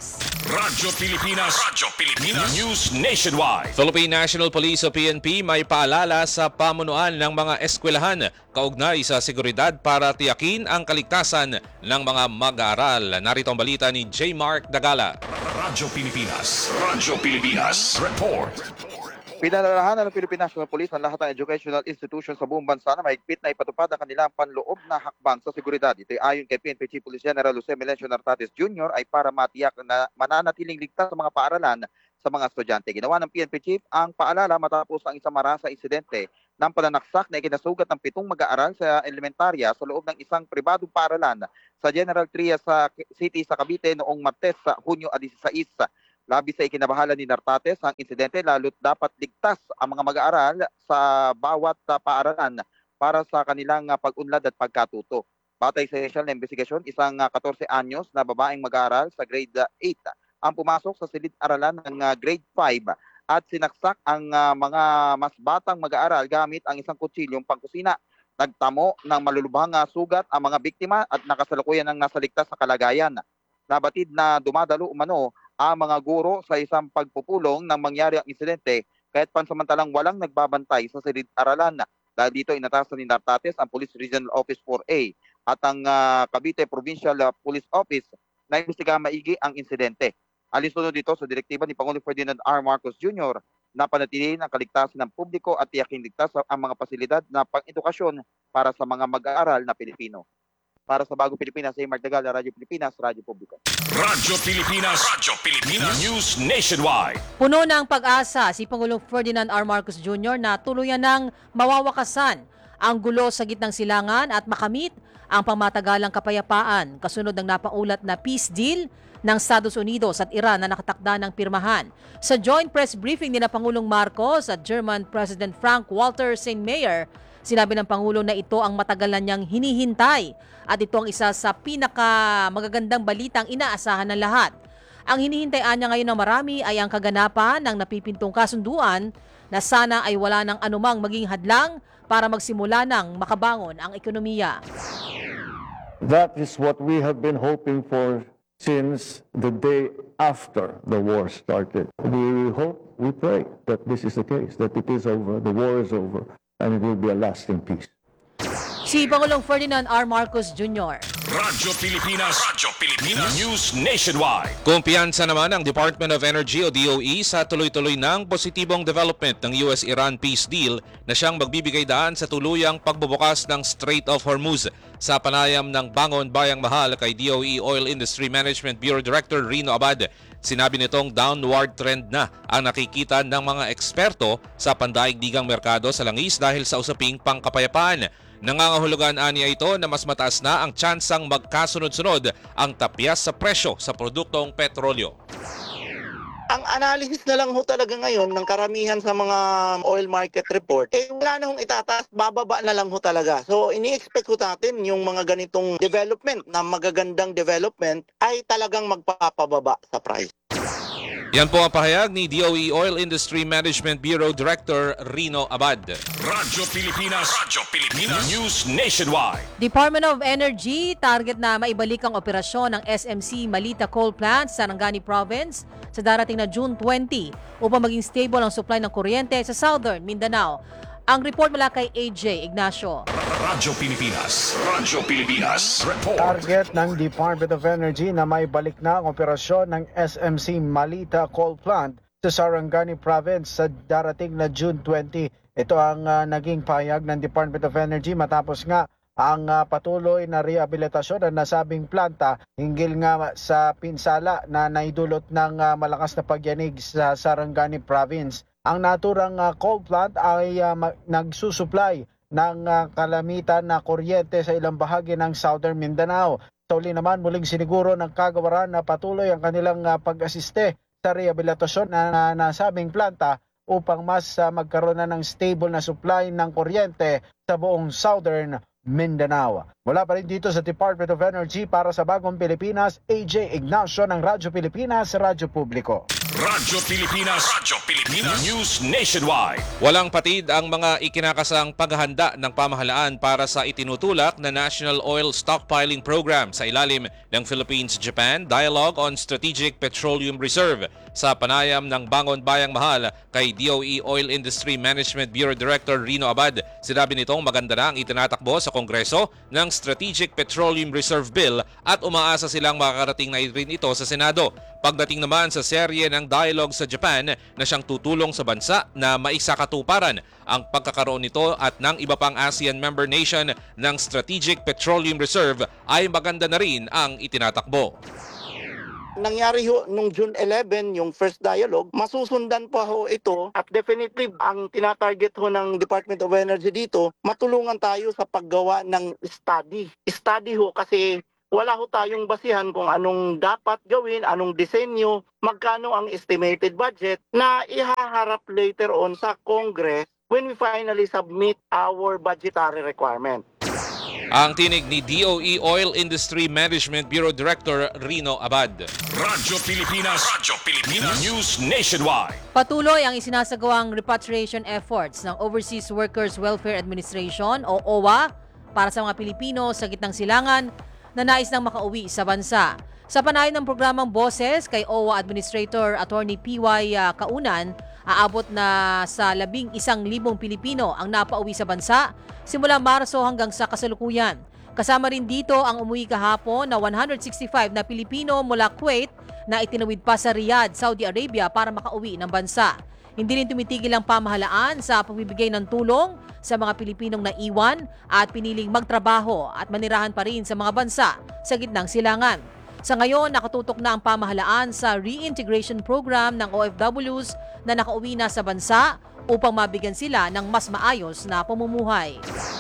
Radyo Pilipinas. Radyo Pilipinas. News Nationwide. Philippine National Police o P N P may paalala sa pamunuan ng mga eskwelahan kaugnay sa seguridad para tiyakin ang kaligtasan ng mga mag-aaral. Narito ang balita ni J. Mark Dagala. Radyo Pilipinas. Radyo Pilipinas. Report. Pinalalahanan ng Philippine National Police ang lahat ng educational institutions sa buong bansa na mahigpit na ipatupad ang kanilang panloob na hakbang sa seguridad. Ito ay ayon kay P N P Chief Police General Jose Melencio Nartates Junior ay para matiyak na mananatiling ligtas sa mga paaralan sa mga estudyante. Ginawa ng P N P Chief ang paalala matapos ang isang marasa insidente ng pananaksak na ikinasugat ng pitong mag-aaral sa elementarya sa loob ng isang pribadong paaralan sa General Trias sa City sa Cavite noong Martes sa Hunyo labinsays. Labis sa ikinabahala ni Nartates ang insidente lalo't dapat ligtas ang mga mag-aaral sa bawat uh, paaralan para sa kanilang uh, pag-unlad at pagkatuto. Batay sa initial na investigasyon, isang uh, fourteen anyos na babaeng mag-aaral sa grade uh, eight ang pumasok sa silid-aralan ng uh, grade five at sinaksak ang uh, mga mas batang mag-aaral gamit ang isang kutsilyong pangkusina. Nagtamo ng malulubhang uh, sugat ang mga biktima at nakasalukuyan ng nasa ligtas na kalagayan. Nabatid na dumadalo umano ang mga guro sa isang pagpupulong nang mangyari ang insidente kahit pansamantalang walang nagbabantay sa silid-aralan. Dahil dito inatasan ni Nartates ang Police Regional Office four A at ang uh, Cavite Provincial uh, Police Office na imbestigahan maigi ang insidente. Alinsunod dito sa direktiba ni Pangulong Ferdinand R. Marcos Junior na panatilihin ang kaligtasan ng publiko at tiyaking ligtas ang mga pasilidad na pang-edukasyon para sa mga mag-aaral na Pilipino. Para sa Bagong Pilipinas, J. Mark Dagala, Radyo Pilipinas, Radyo Publiko. Radyo Pilipinas. Radyo Pilipinas. News Nationwide. Puno ng pag-asa si Pangulong Ferdinand R. Marcos Junior na tuluyan ng mawawakasan ang gulo sa gitnang silangan at makamit ang pangmatagalang kapayapaan kasunod ng napaulat na peace deal ng Estados Unidos at Iran na nakatakda ng pirmahan. Sa joint press briefing ni na Pangulong Marcos at German President Frank-Walter Steinmeier, sinabi ng Pangulo na ito ang matagal na niyang hinihintay at ito ang isa sa pinaka magagandang balitang inaasahan ng lahat. Ang hinihintay niya ngayon ng marami ay ang kaganapan ng napipintong kasunduan na sana ay wala ng anumang maging hadlang para magsimula ng makabangon ang ekonomiya. That is what we have been hoping for since the day after the war started. We hope, we pray that this is the case, that it is over, the war is over, and it will be a lasting peace. Si Pangulong Ferdinand R. Marcos Junior Radyo Pilipinas. Radyo Pilipinas. News Nationwide. Kumpiyansa naman ang Department of Energy o D O E sa tuloy-tuloy ng positibong development ng U S Iran peace deal na siyang magbibigay daan sa tuluyang pagbubukas ng Strait of Hormuz. Sa panayam ng Bangon Bayang Mahal kay D O E Oil Industry Management Bureau Director Rino Abad, sinabi nitong downward trend na ang nakikita ng mga eksperto sa pandaigdigang merkado sa langis dahil sa usaping pangkapayapaan. Nangangahulugan aniya ito na mas mataas na ang tsansang magkasunod-sunod ang tapyas sa presyo sa produktong petrolyo. Ang analysis na lang ho talaga ngayon ng karamihan sa mga oil market report, eh wala na hong itataas, bababa na lang ho talaga. So ini-expect ho natin yung mga ganitong development na magagandang development ay talagang magpapababa sa price. Yan po ang pahayag ni D O E Oil Industry Management Bureau Director Rino Abad. Radyo Pilipinas. Radyo Pilipinas. News Nationwide. Department of Energy target na maibalik ang operasyon ng S M C Malita Coal Plant sa Sarangani Province sa darating na June twentieth upang maging stable ang supply ng kuryente sa Southern Mindanao. Ang report mula kay A J Ignacio. Radyo Pilipinas. Radyo Pilipinas. Report. Target ng Department of Energy na may balik na ang operasyon ng S M C Malita Coal Plant sa Sarangani Province sa darating na June twentieth. Ito ang uh, naging pahayag ng Department of Energy matapos nga ang uh, patuloy na rehabilitasyon ng nasabing planta hinggil nga sa pinsala na naidulot ng uh, malakas na pagyanig sa Sarangani Province. Ang naturang uh, coal plant ay uh, nagsusupply ng uh, kalamitan na kuryente sa ilang bahagi ng Southern Mindanao. Sa uli naman, muling siniguro ng kagawaran na patuloy ang kanilang uh, pag-asiste sa rehabilitasyon na, na nasabing planta upang mas uh, magkaroon na ng stable na supply ng kuryente sa buong Southern Mindanao. Mula pa rin dito sa Department of Energy para sa Bagong Pilipinas, A J Ignacio ng Radyo Pilipinas, Radyo Publiko. Radyo Pilipinas, Radyo Pilipinas, News Nationwide. Walang patid ang mga ikinakasang paghahanda ng pamahalaan para sa itinutulak na National Oil Stockpiling Program sa ilalim ng Philippines-Japan Dialogue on Strategic Petroleum Reserve. Sa panayam ng Bangon Bayang Mahal kay D O E Oil Industry Management Bureau Director Rino Abad, sinabi nitong maganda na ang itinatakbo sa Kongreso ng Strategic Petroleum Reserve Bill at umaasa silang makakarating na rin ito sa Senado. Pagdating naman sa serye ng dialogue sa Japan na siyang tutulong sa bansa na maisakatuparan ang pagkakaroon nito at ng iba pang ASEAN member nation ng Strategic Petroleum Reserve ay maganda na rin ang itinatakbo. Nangyari ho nung June eleven yung first dialogue, masusundan pa ho ito at definitely ang tinatarget ho ng Department of Energy dito, matulungan tayo sa paggawa ng study. Study ho kasi wala ho tayong basihan kung anong dapat gawin, anong disenyo, magkano ang estimated budget na ihaharap later on sa Congress when we finally submit our budgetary requirement. Ang tinig ni D O E Oil Industry Management Bureau Director Rino Abad. Radyo Pilipinas, Radyo Pilipinas, News Nationwide. Patuloy ang isinasagawang repatriation efforts ng Overseas Workers Welfare Administration o O W A para sa mga Pilipino sa gitnang silangan na nais nang makauwi sa bansa. Sa panayon ng programang Boses kay O W A Administrator Attorney P Y Kaunan, aabot na sa labing isang libong Pilipino ang napauwi sa bansa simula Marso hanggang sa kasalukuyan. Kasama rin dito ang umuwi kahapon na one hundred sixty-five na Pilipino mula Kuwait na itinawid pa sa Riyadh, Saudi Arabia para makauwi ng bansa. Hindi rin tumitigil ang pamahalaan sa pagbibigay ng tulong sa mga Pilipinong naiwan at piniling magtrabaho at manirahan pa rin sa mga bansa sa gitnang silangan. Sa ngayon, nakatutok na ang pamahalaan sa reintegration program ng O F Ws na nakauwi na sa bansa upang mabigyan sila ng mas maayos na pamumuhay.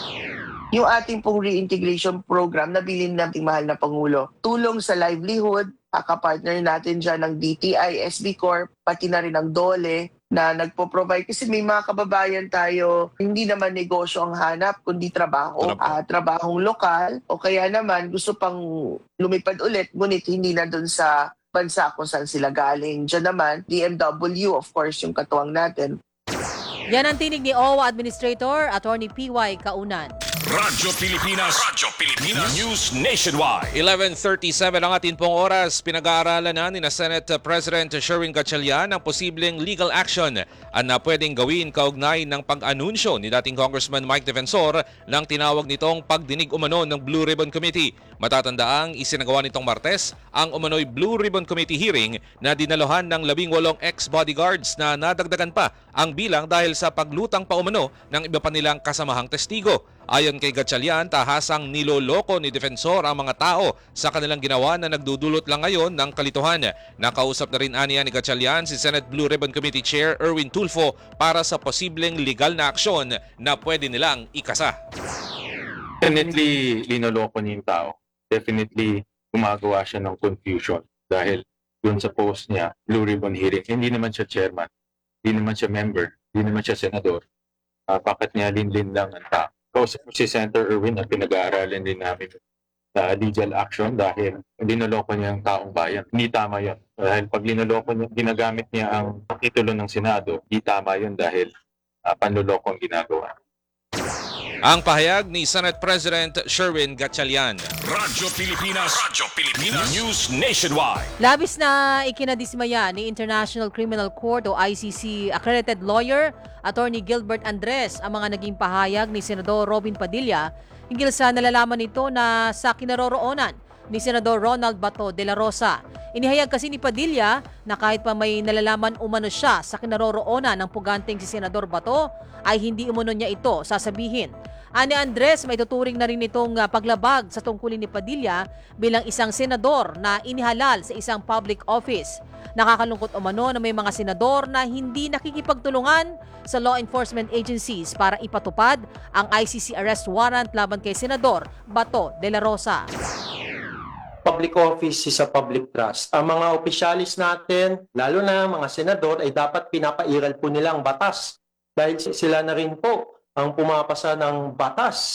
Yung ating pong reintegration program na bilin ng ating mahal na Pangulo, tulong sa livelihood, kakapartner natin dyan ng D T I, S B Corp, pati na rin ng DOLE na nagpo-provide. Kasi may mga kababayan tayo, hindi naman negosyo ang hanap, kundi trabaho. Uh, trabahong lokal, o kaya naman gusto pang lumipad ulit, ngunit hindi na dun sa bansa kung saan sila galing. Diyan naman, D M W, of course, yung katuwang natin. Yan ang tinig ni O W A Administrator Attorney P Y Kaunan. Radyo Pilipinas, Radyo Pilipinas, News Nationwide. eleven thirty-seven ang atin pong oras. Pinag-aaralan na ni na Senate President Sherwin Gatchalian ang posibleng legal action na pwedeng gawin kaugnay ng pag-anunsyo ni dating Congressman Mike Defensor ng tinawag nitong pagdinig umano ng Blue Ribbon Committee. Matatandaang isinagawa nitong Martes ang umano'y Blue Ribbon Committee hearing na dinalohan ng labing walong ex-bodyguards na nadagdagan pa ang bilang dahil sa paglutang pa umano ng iba pa nilang kasamahang testigo. Ayon kay Gatchalian, tahasang niloloko ni Defensor ang mga tao sa kanilang ginawa na nagdudulot lang ngayon ng kalituhan. Nakausap na rin aniya ni Gatchalian si Senate Blue Ribbon Committee Chair Erwin Tulfo para sa posibleng legal na aksyon na pwede nilang ikasa. Definitely linoloko niya yung tao. Definitely gumagawa siya ng confusion dahil dun sa post niya, Blue Ribbon hearing, hindi naman siya chairman, hindi naman siya member, hindi naman siya senador. Uh, bakit niya linlin lang ang tao? Kausap si Senator Erwin at pinag-aaralan din namin sa legal action dahil linoloko niya ang taong bayan. Hindi tama yun. Dahil pag linoloko niya, ginagamit niya ang titulo ng Senado, hindi tama yun dahil uh, panloloko ang ginagawa. Ang pahayag ni Senate President Sherwin Gatchalian. Radyo Pilipinas, Radyo Pilipinas, News Nationwide. Labis na ikinadismaya ni International Criminal Court o I C C accredited lawyer Attorney Gilbert Andres ang mga naging pahayag ni Senador Robin Padilla hinggil sa nalalaman nito na sa kinaroroonan ni Senador Ronald Bato de la Rosa. Inihayag kasi ni Padilla na kahit pa may nalalaman umano siya sa kinaroroonan ng puganteng si Senador Bato, ay hindi umano niya ito sasabihin. Ani Andres, may tuturing na rin itong paglabag sa tungkulin ni Padilla bilang isang senador na inihalal sa isang public office. Nakakalungkot umano na may mga senador na hindi nakikipagtulungan sa law enforcement agencies para ipatupad ang I C C arrest warrant laban kay Senador Bato de la Rosa. Public office is a public trust. Ang mga opisyalis natin, lalo na mga senador, ay dapat pinapairal po nila ang batas. Dahil sila na rin po ang pumapasa ng batas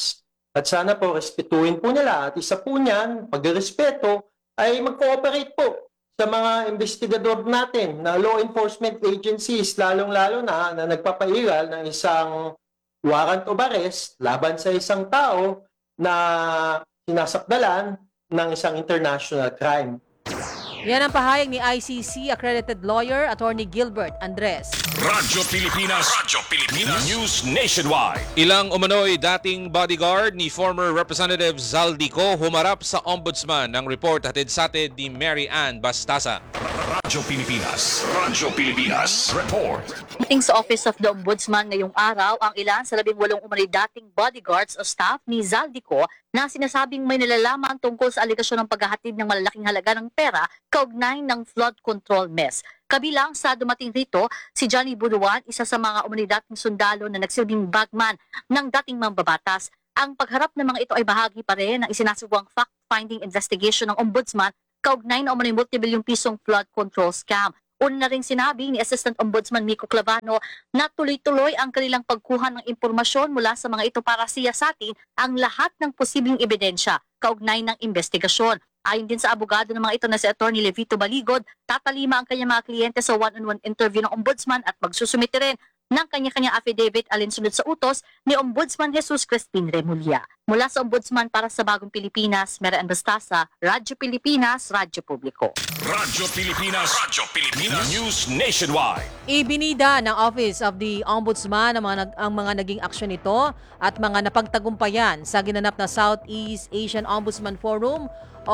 At sana po respetuhin po nila. At isa po niyan, pagrespeto, ay mag-cooperate po sa mga investigador natin na law enforcement agencies, lalong-lalo na na nagpapairal ng isang warrant of arrest laban sa isang tao na sinasakdalan ng isang international crime. Yan ang pahayag ni I C C accredited lawyer Attorney Gilbert Andres. Radyo Pilipinas, Radyo Pilipinas, News Nationwide. Ilang umano'y dating bodyguard ni former Representative Zaldico humarap sa ombudsman. Ang report hatid sa atin ni Mary Ann Bastasa. Radyo Pilipinas, Radyo Pilipinas, report. Meeting sa Office of the Ombudsman ngayong araw ang ilan sa labing walong umano'y dating bodyguards o staff ni Zaldico na sinasabing may nalalaman tungkol sa aligasyon ng paghahatid ng malalaking halaga ng pera kaugnay ng flood control mess. Kabilang sa dumating rito, si Johnny Buruan, isa sa mga umano'y dating sundalo na nagsilbing bagman ng dating mambabatas. Ang pagharap ng mga ito ay bahagi pa rin ng isinasagawang fact-finding investigation ng Ombudsman kaugnay na umano'y multibilyong pisong flood control scam. Una na rin sinabi ni Assistant Ombudsman Miko Clavano na tuloy-tuloy ang kanilang pagkuha ng impormasyon mula sa mga ito para siyasatin ang lahat ng posibleng ebidensya kaugnay ng investigasyon. Ayon din sa abogado ng mga ito na si Attorney Levito Baligod, tatalima ang kanyang mga kliyente sa one-on-one interview ng Ombudsman at magsusumite rin ng kanya-kanyang affidavit alinsunod sa utos ni Ombudsman Jesus Crispin Remulla. Mula sa Ombudsman para sa Bagong Pilipinas, Mary Ann Bastasa, Radyo Pilipinas, Radyo Publiko. Radyo Pilipinas, Radyo Pilipinas, News Nationwide. Ibinida ng Office of the Ombudsman ang mga, nag- ang mga naging aksyon nito at mga napagtagumpayan sa ginanap na Southeast Asian Ombudsman Forum o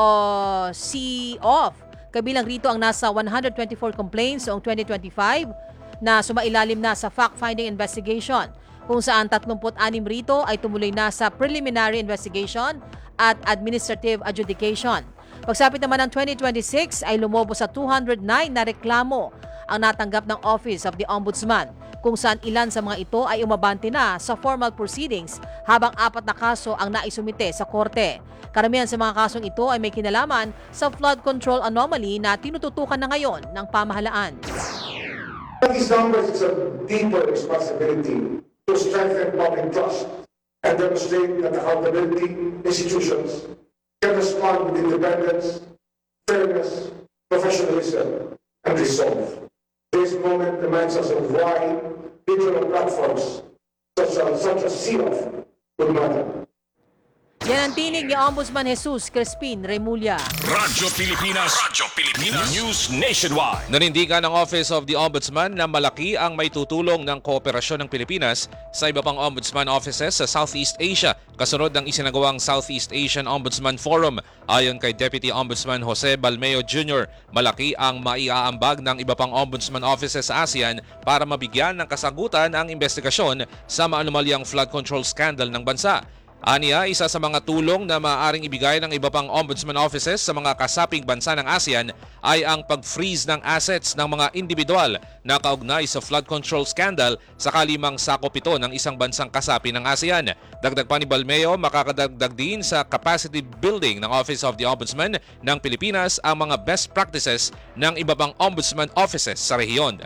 C O F. Kabilang rito ang nasa one hundred twenty-four complaints noong twenty twenty-five na sumailalim na sa fact-finding investigation, kung saan thirty-six rito ay tumuloy na sa preliminary investigation at administrative adjudication. Pagsapit naman ng twenty twenty-six ay lumobo sa two hundred nine na reklamo ang natanggap ng Office of the Ombudsman, kung saan ilan sa mga ito ay umabante na sa formal proceedings habang apat na kaso ang naisumite sa korte. Karamihan sa mga kasong ito ay may kinalaman sa flood control anomaly na tinututukan na ngayon ng pamahalaan. These numbers is a deeper responsibility to strengthen public trust and demonstrate that accountability institutions can respond with independence, fairness, professionalism, and resolve. This moment reminds us of why digital platforms such as, such as C O F would matter. Yan ang tinig ni Ombudsman Jesus Crispin Remulla. Radyo Pilipinas, Radyo Pilipinas, News Nationwide. Nanindigan ng Office of the Ombudsman na malaki ang may tutulong ng kooperasyon ng Pilipinas sa iba pang Ombudsman offices sa Southeast Asia kasunod ng isinagawang Southeast Asian Ombudsman Forum. Ayon kay Deputy Ombudsman Jose Balmeo Junior, malaki ang maiaambag ng iba pang Ombudsman offices sa ASEAN para mabigyan ng kasagutan ang investigasyon sa maanumalyang flood control scandal ng bansa. Aniya, isa sa mga tulong na maaaring ibigay ng iba pang ombudsman offices sa mga kasaping bansa ng ASEAN ay ang pag-freeze ng assets ng mga individual na kaugnay sa flood control scandal sakali mang sakop ito ng isang bansang kasapi ng ASEAN. Dagdag pa ni Balmeo, makakadagdag din sa capacity building ng Office of the Ombudsman ng Pilipinas ang mga best practices ng iba pang ombudsman offices sa rehiyon.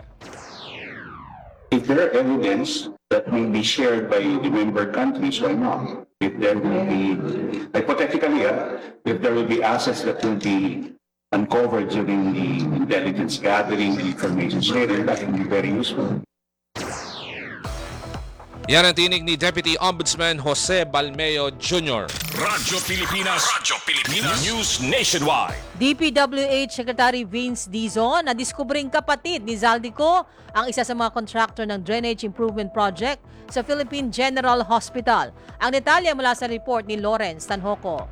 If there are evidence that will be shared by the member countries, why not? If there will be, hypothetically, uh, if there will be assets that will be uncovered during the intelligence gathering and information sharing, that will be very useful. Yan ang tinig ni Deputy Ombudsman Jose Balmeo Junior Radyo Pilipinas, Radyo Pilipinas, News Nationwide. D P W H Secretary Vince Dizon na diskubring kapatid ni Zaldico ang isa sa mga contractor ng Drainage Improvement Project sa Philippine General Hospital. Ang detalye mula sa report ni Lawrence Tanhoco.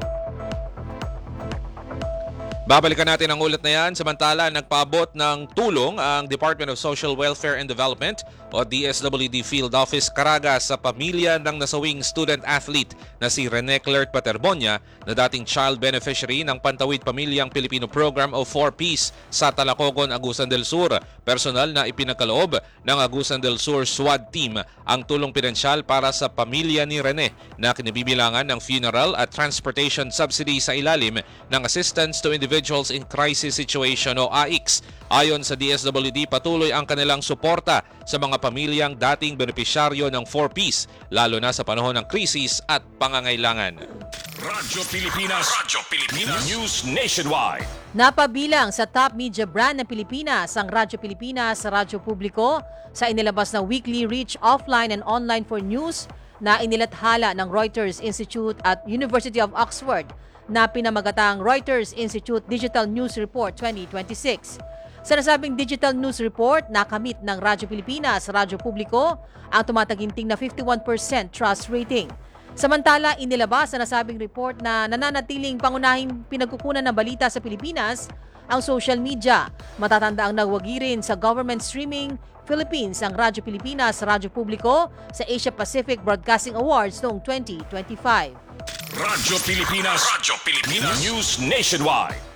Babalikan natin ang ulat na yan. Samantala, nagpaabot ng tulong ang Department of Social Welfare and Development o D S W D Field Office Caraga sa pamilya ng nasawing student-athlete na si Rene Clert Paterbonia na dating child beneficiary ng Pantawid Pamilyang Pilipino Program o four Ps sa Talacogon, Agusan del Sur. Personal na ipinagkaloob ng Agusan del Sur SWAT team ang tulong pinansyal para sa pamilya ni Rene na kinabibilangan ng funeral at transportation subsidy sa ilalim ng Assistance to Individuals Individuals in Crisis Situation o A I C S. Ayon sa D S W D, patuloy ang kanilang suporta sa mga pamilyang dating benepisyaryo ng four Ps, lalo na sa panahon ng krisis at pangangailangan. Radyo Pilipinas, Radyo Pilipinas, News Nationwide. Napabilang sa top media brand ng Pilipinas ang Radyo Pilipinas sa Radyo Publiko sa inilabas na weekly Reach Offline and Online for News na inilathala ng Reuters Institute at University of Oxford na pinamagatang Reuters Institute Digital News Report twenty twenty-six. Sa nasabing Digital News Report, nakamit ng Radyo Pilipinas sa Radyo Publiko ang tumataginting na fifty-one percent trust rating. Samantala, inilabas sa nasabing report na nananatiling pangunahing pinagkukunan ng balita sa Pilipinas ang social media. Matatanda ang nagwagi rin sa government streaming Philippines ang Radyo Pilipinas sa Radyo Publiko sa Asia Pacific Broadcasting Awards noong twenty twenty-five. Radyo Pilipinas, Radyo Pilipinas, News Nationwide.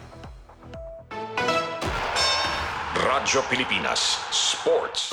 Radyo Pilipinas Sports.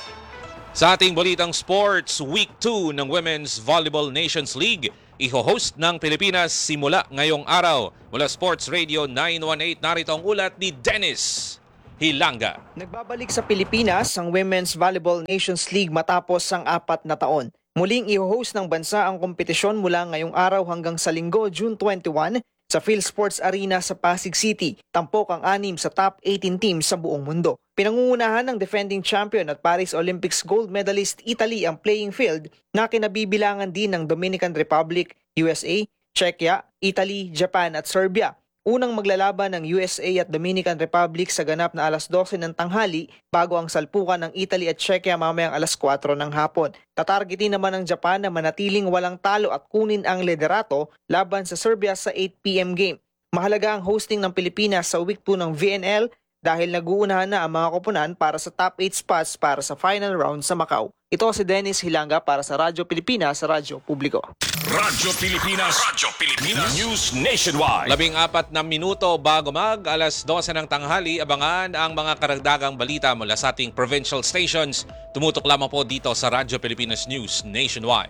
Sa ating balitang sports, Week two ng Women's Volleyball Nations League, iho-host ng Pilipinas simula ngayong araw. Mula Sports Radio nine one eight, narito ang ulat ni Dennis Hilanga. Nagbabalik sa Pilipinas ang Women's Volleyball Nations League matapos ang apat na taon. Muling iho-host ng bansa ang kompetisyon mula ngayong araw hanggang sa Linggo, June twenty-one, sa PhilSports Arena sa Pasig City. Tampok ang anim sa top eighteen teams sa buong mundo. Pinangungunahan ng defending champion at Paris Olympics gold medalist Italy ang playing field na kinabibilangan din ng Dominican Republic, U S A, Czechia, Italy, Japan at Serbia. Unang maglalaban ng U S A at Dominican Republic sa ganap na alas dose ng tanghali bago ang salpukan ng Italy at Czechia mamayang alas kwatro ng hapon. Tatargetin naman ng Japan na manatiling walang talo at kunin ang liderato laban sa Serbia sa eight p m game. Mahalaga ang hosting ng Pilipinas sa Week two ng V N L dahil nag-uunahan na ang mga koponan para sa top eight spots para sa final round sa Macau. Ito si Dennis Hilanga para sa Radyo Pilipinas sa Radyo Publiko. Radyo Pilipinas, Radyo Pilipinas, News Nationwide. Labing apat na minuto bago mag alas dose ng tanghali, abangan ang mga karagdagang balita mula sa ating provincial stations. Tumutok lamang po dito sa Radyo Pilipinas News Nationwide.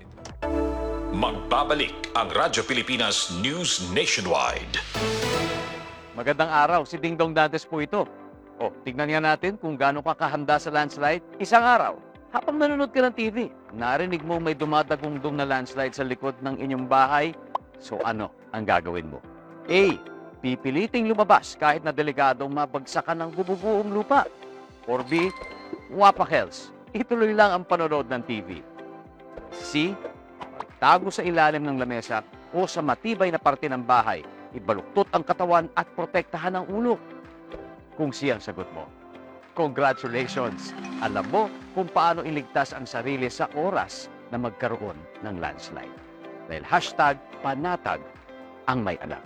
Magbabalik ang Radyo Pilipinas News Nationwide. Magandang araw, si Ding Dong Dantes po ito. O, tignan nga natin kung gaano ka kahanda sa landslide. Isang araw, habang nanonood ka ng T V, narinig mo may dumadagundong na landslide sa likod ng inyong bahay. So ano ang gagawin mo? A. Pipiliting lumabas kahit na delikadong mabagsakan ng bububuong lupa. Or B. Wapakels. Ituloy lang ang panonood ng T V. C. Tago sa ilalim ng lamesa o sa matibay na parte ng bahay. Ibaluktot ang katawan at protektahan ang ulo. Kung siya ang sagot mo, congratulations! Alam mo kung paano iligtas ang sarili sa oras na magkaroon ng landslide. Dahil hashtag panatag ang may anak.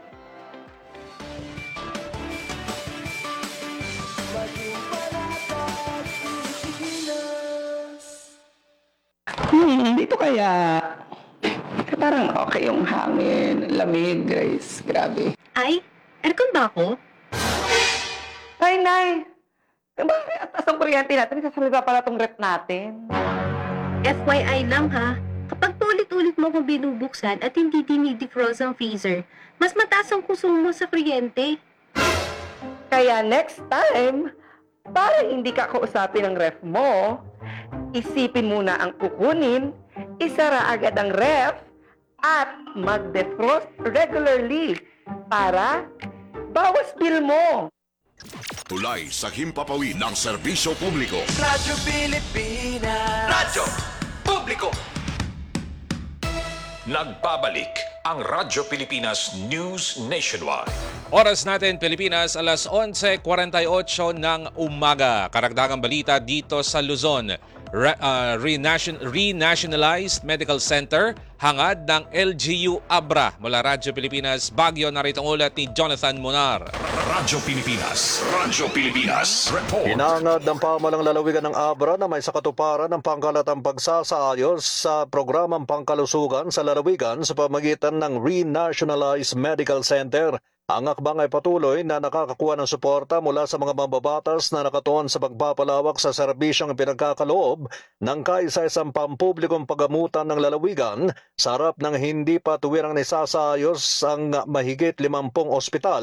Hmm, dito kaya parang okay yung hangin, lamig, Grace. Grabe. Ay, aircon ba ako? Ay, Nay! Bakit atas ang kuryente natin? Kasalita pala tong rep natin. F Y I lang ha, kapag paulit-ulit mo kung binubuksan at hindi dinidefrost ang freezer, mas mataas ang konsumo sa kuryente. Kaya next time, para hindi ka kausapin ng ref mo, isipin muna ang kukunin, isara agad ang ref, at mag-defrost regularly para bawas bill mo. Tulay sa himpapawid ng serbisyo publiko. Radyo Pilipinas. Radyo Publiko. Nagbabalik ang Radyo Pilipinas News Nationwide. Oras natin Pilipinas, alas onse forty-eight ng umaga. Karagdagang balita dito sa Luzon. Re, uh, renation, Renationalized Medical Center, hangad ng L G U Abra. Mula Radyo Pilipinas, Baguio, narito ang ulat ni Jonathan Munar. Radyo Pilipinas, Radyo Pilipinas, report. Hinangad ng pamalang lalawigan ng Abra na may sakatuparan ng pangkalatang pagsasaayos sa programang pangkalusugan sa lalawigan sa pamagitan ng Renationalized Medical Center. Ang akbang ay patuloy na nakakakuha ng suporta mula sa mga mambabatas na nakatuon sa pagpapalawak sa serbisyong pinagkakaloob ng kaisa-isang pampublikong pagamutan ng lalawigan sa harap ng hindi pa tuwirang nisasayos ang mahigit limampung ospital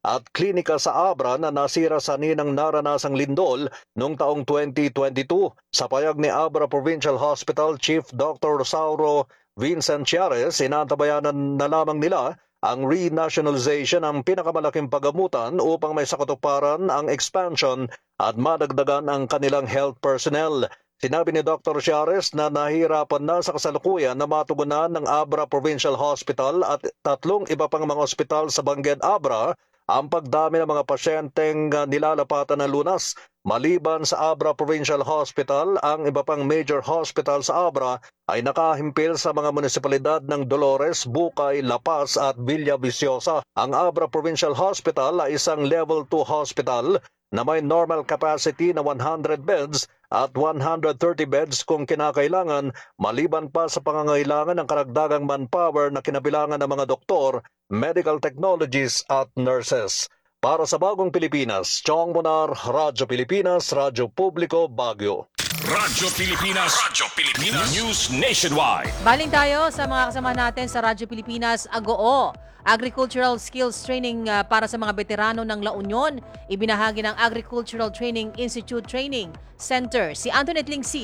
at klinika sa Abra na nasira sa ninang naranasang lindol noong taong twenty twenty-two. Sa payag ni Abra Provincial Hospital Chief Doctor Rosauro Vincent Chiares, sinantabayanan na lamang nila ang renationalization ang pinakamalaking pagamutan upang may sakatuparan ang expansion at madagdagan ang kanilang health personnel. Sinabi ni Doctor Chiares na nahihirapan na sa kasalukuyan na matugunan ng Abra Provincial Hospital at tatlong iba pang mga ospital sa Bangued Abra ang pagdami ng mga pasyenteng nilalapatan ng lunas. Maliban sa Abra Provincial Hospital, ang iba pang major hospital sa Abra ay nakahimpil sa mga munisipalidad ng Dolores, Bucay, La Paz at Villaviciosa. Ang Abra Provincial Hospital ay isang level two hospital na may normal capacity na one hundred beds at one hundred thirty beds kung kinakailangan, maliban pa sa pangangailangan ng karagdagang manpower na kinabilangan ng mga doktor, medical technologies at nurses. Para sa Bagong Pilipinas, Chong Monar, Radyo Pilipinas, Radyo Publiko, Baguio. Radyo Pilipinas, Radyo Pilipinas, News Nationwide. Baling tayo sa mga kasama natin sa Radyo Pilipinas, Agoo. Agricultural Skills Training uh, para sa mga veterano ng La Union, ibinahagi ng Agricultural Training Institute Training Center. Si Antoinette Lingsi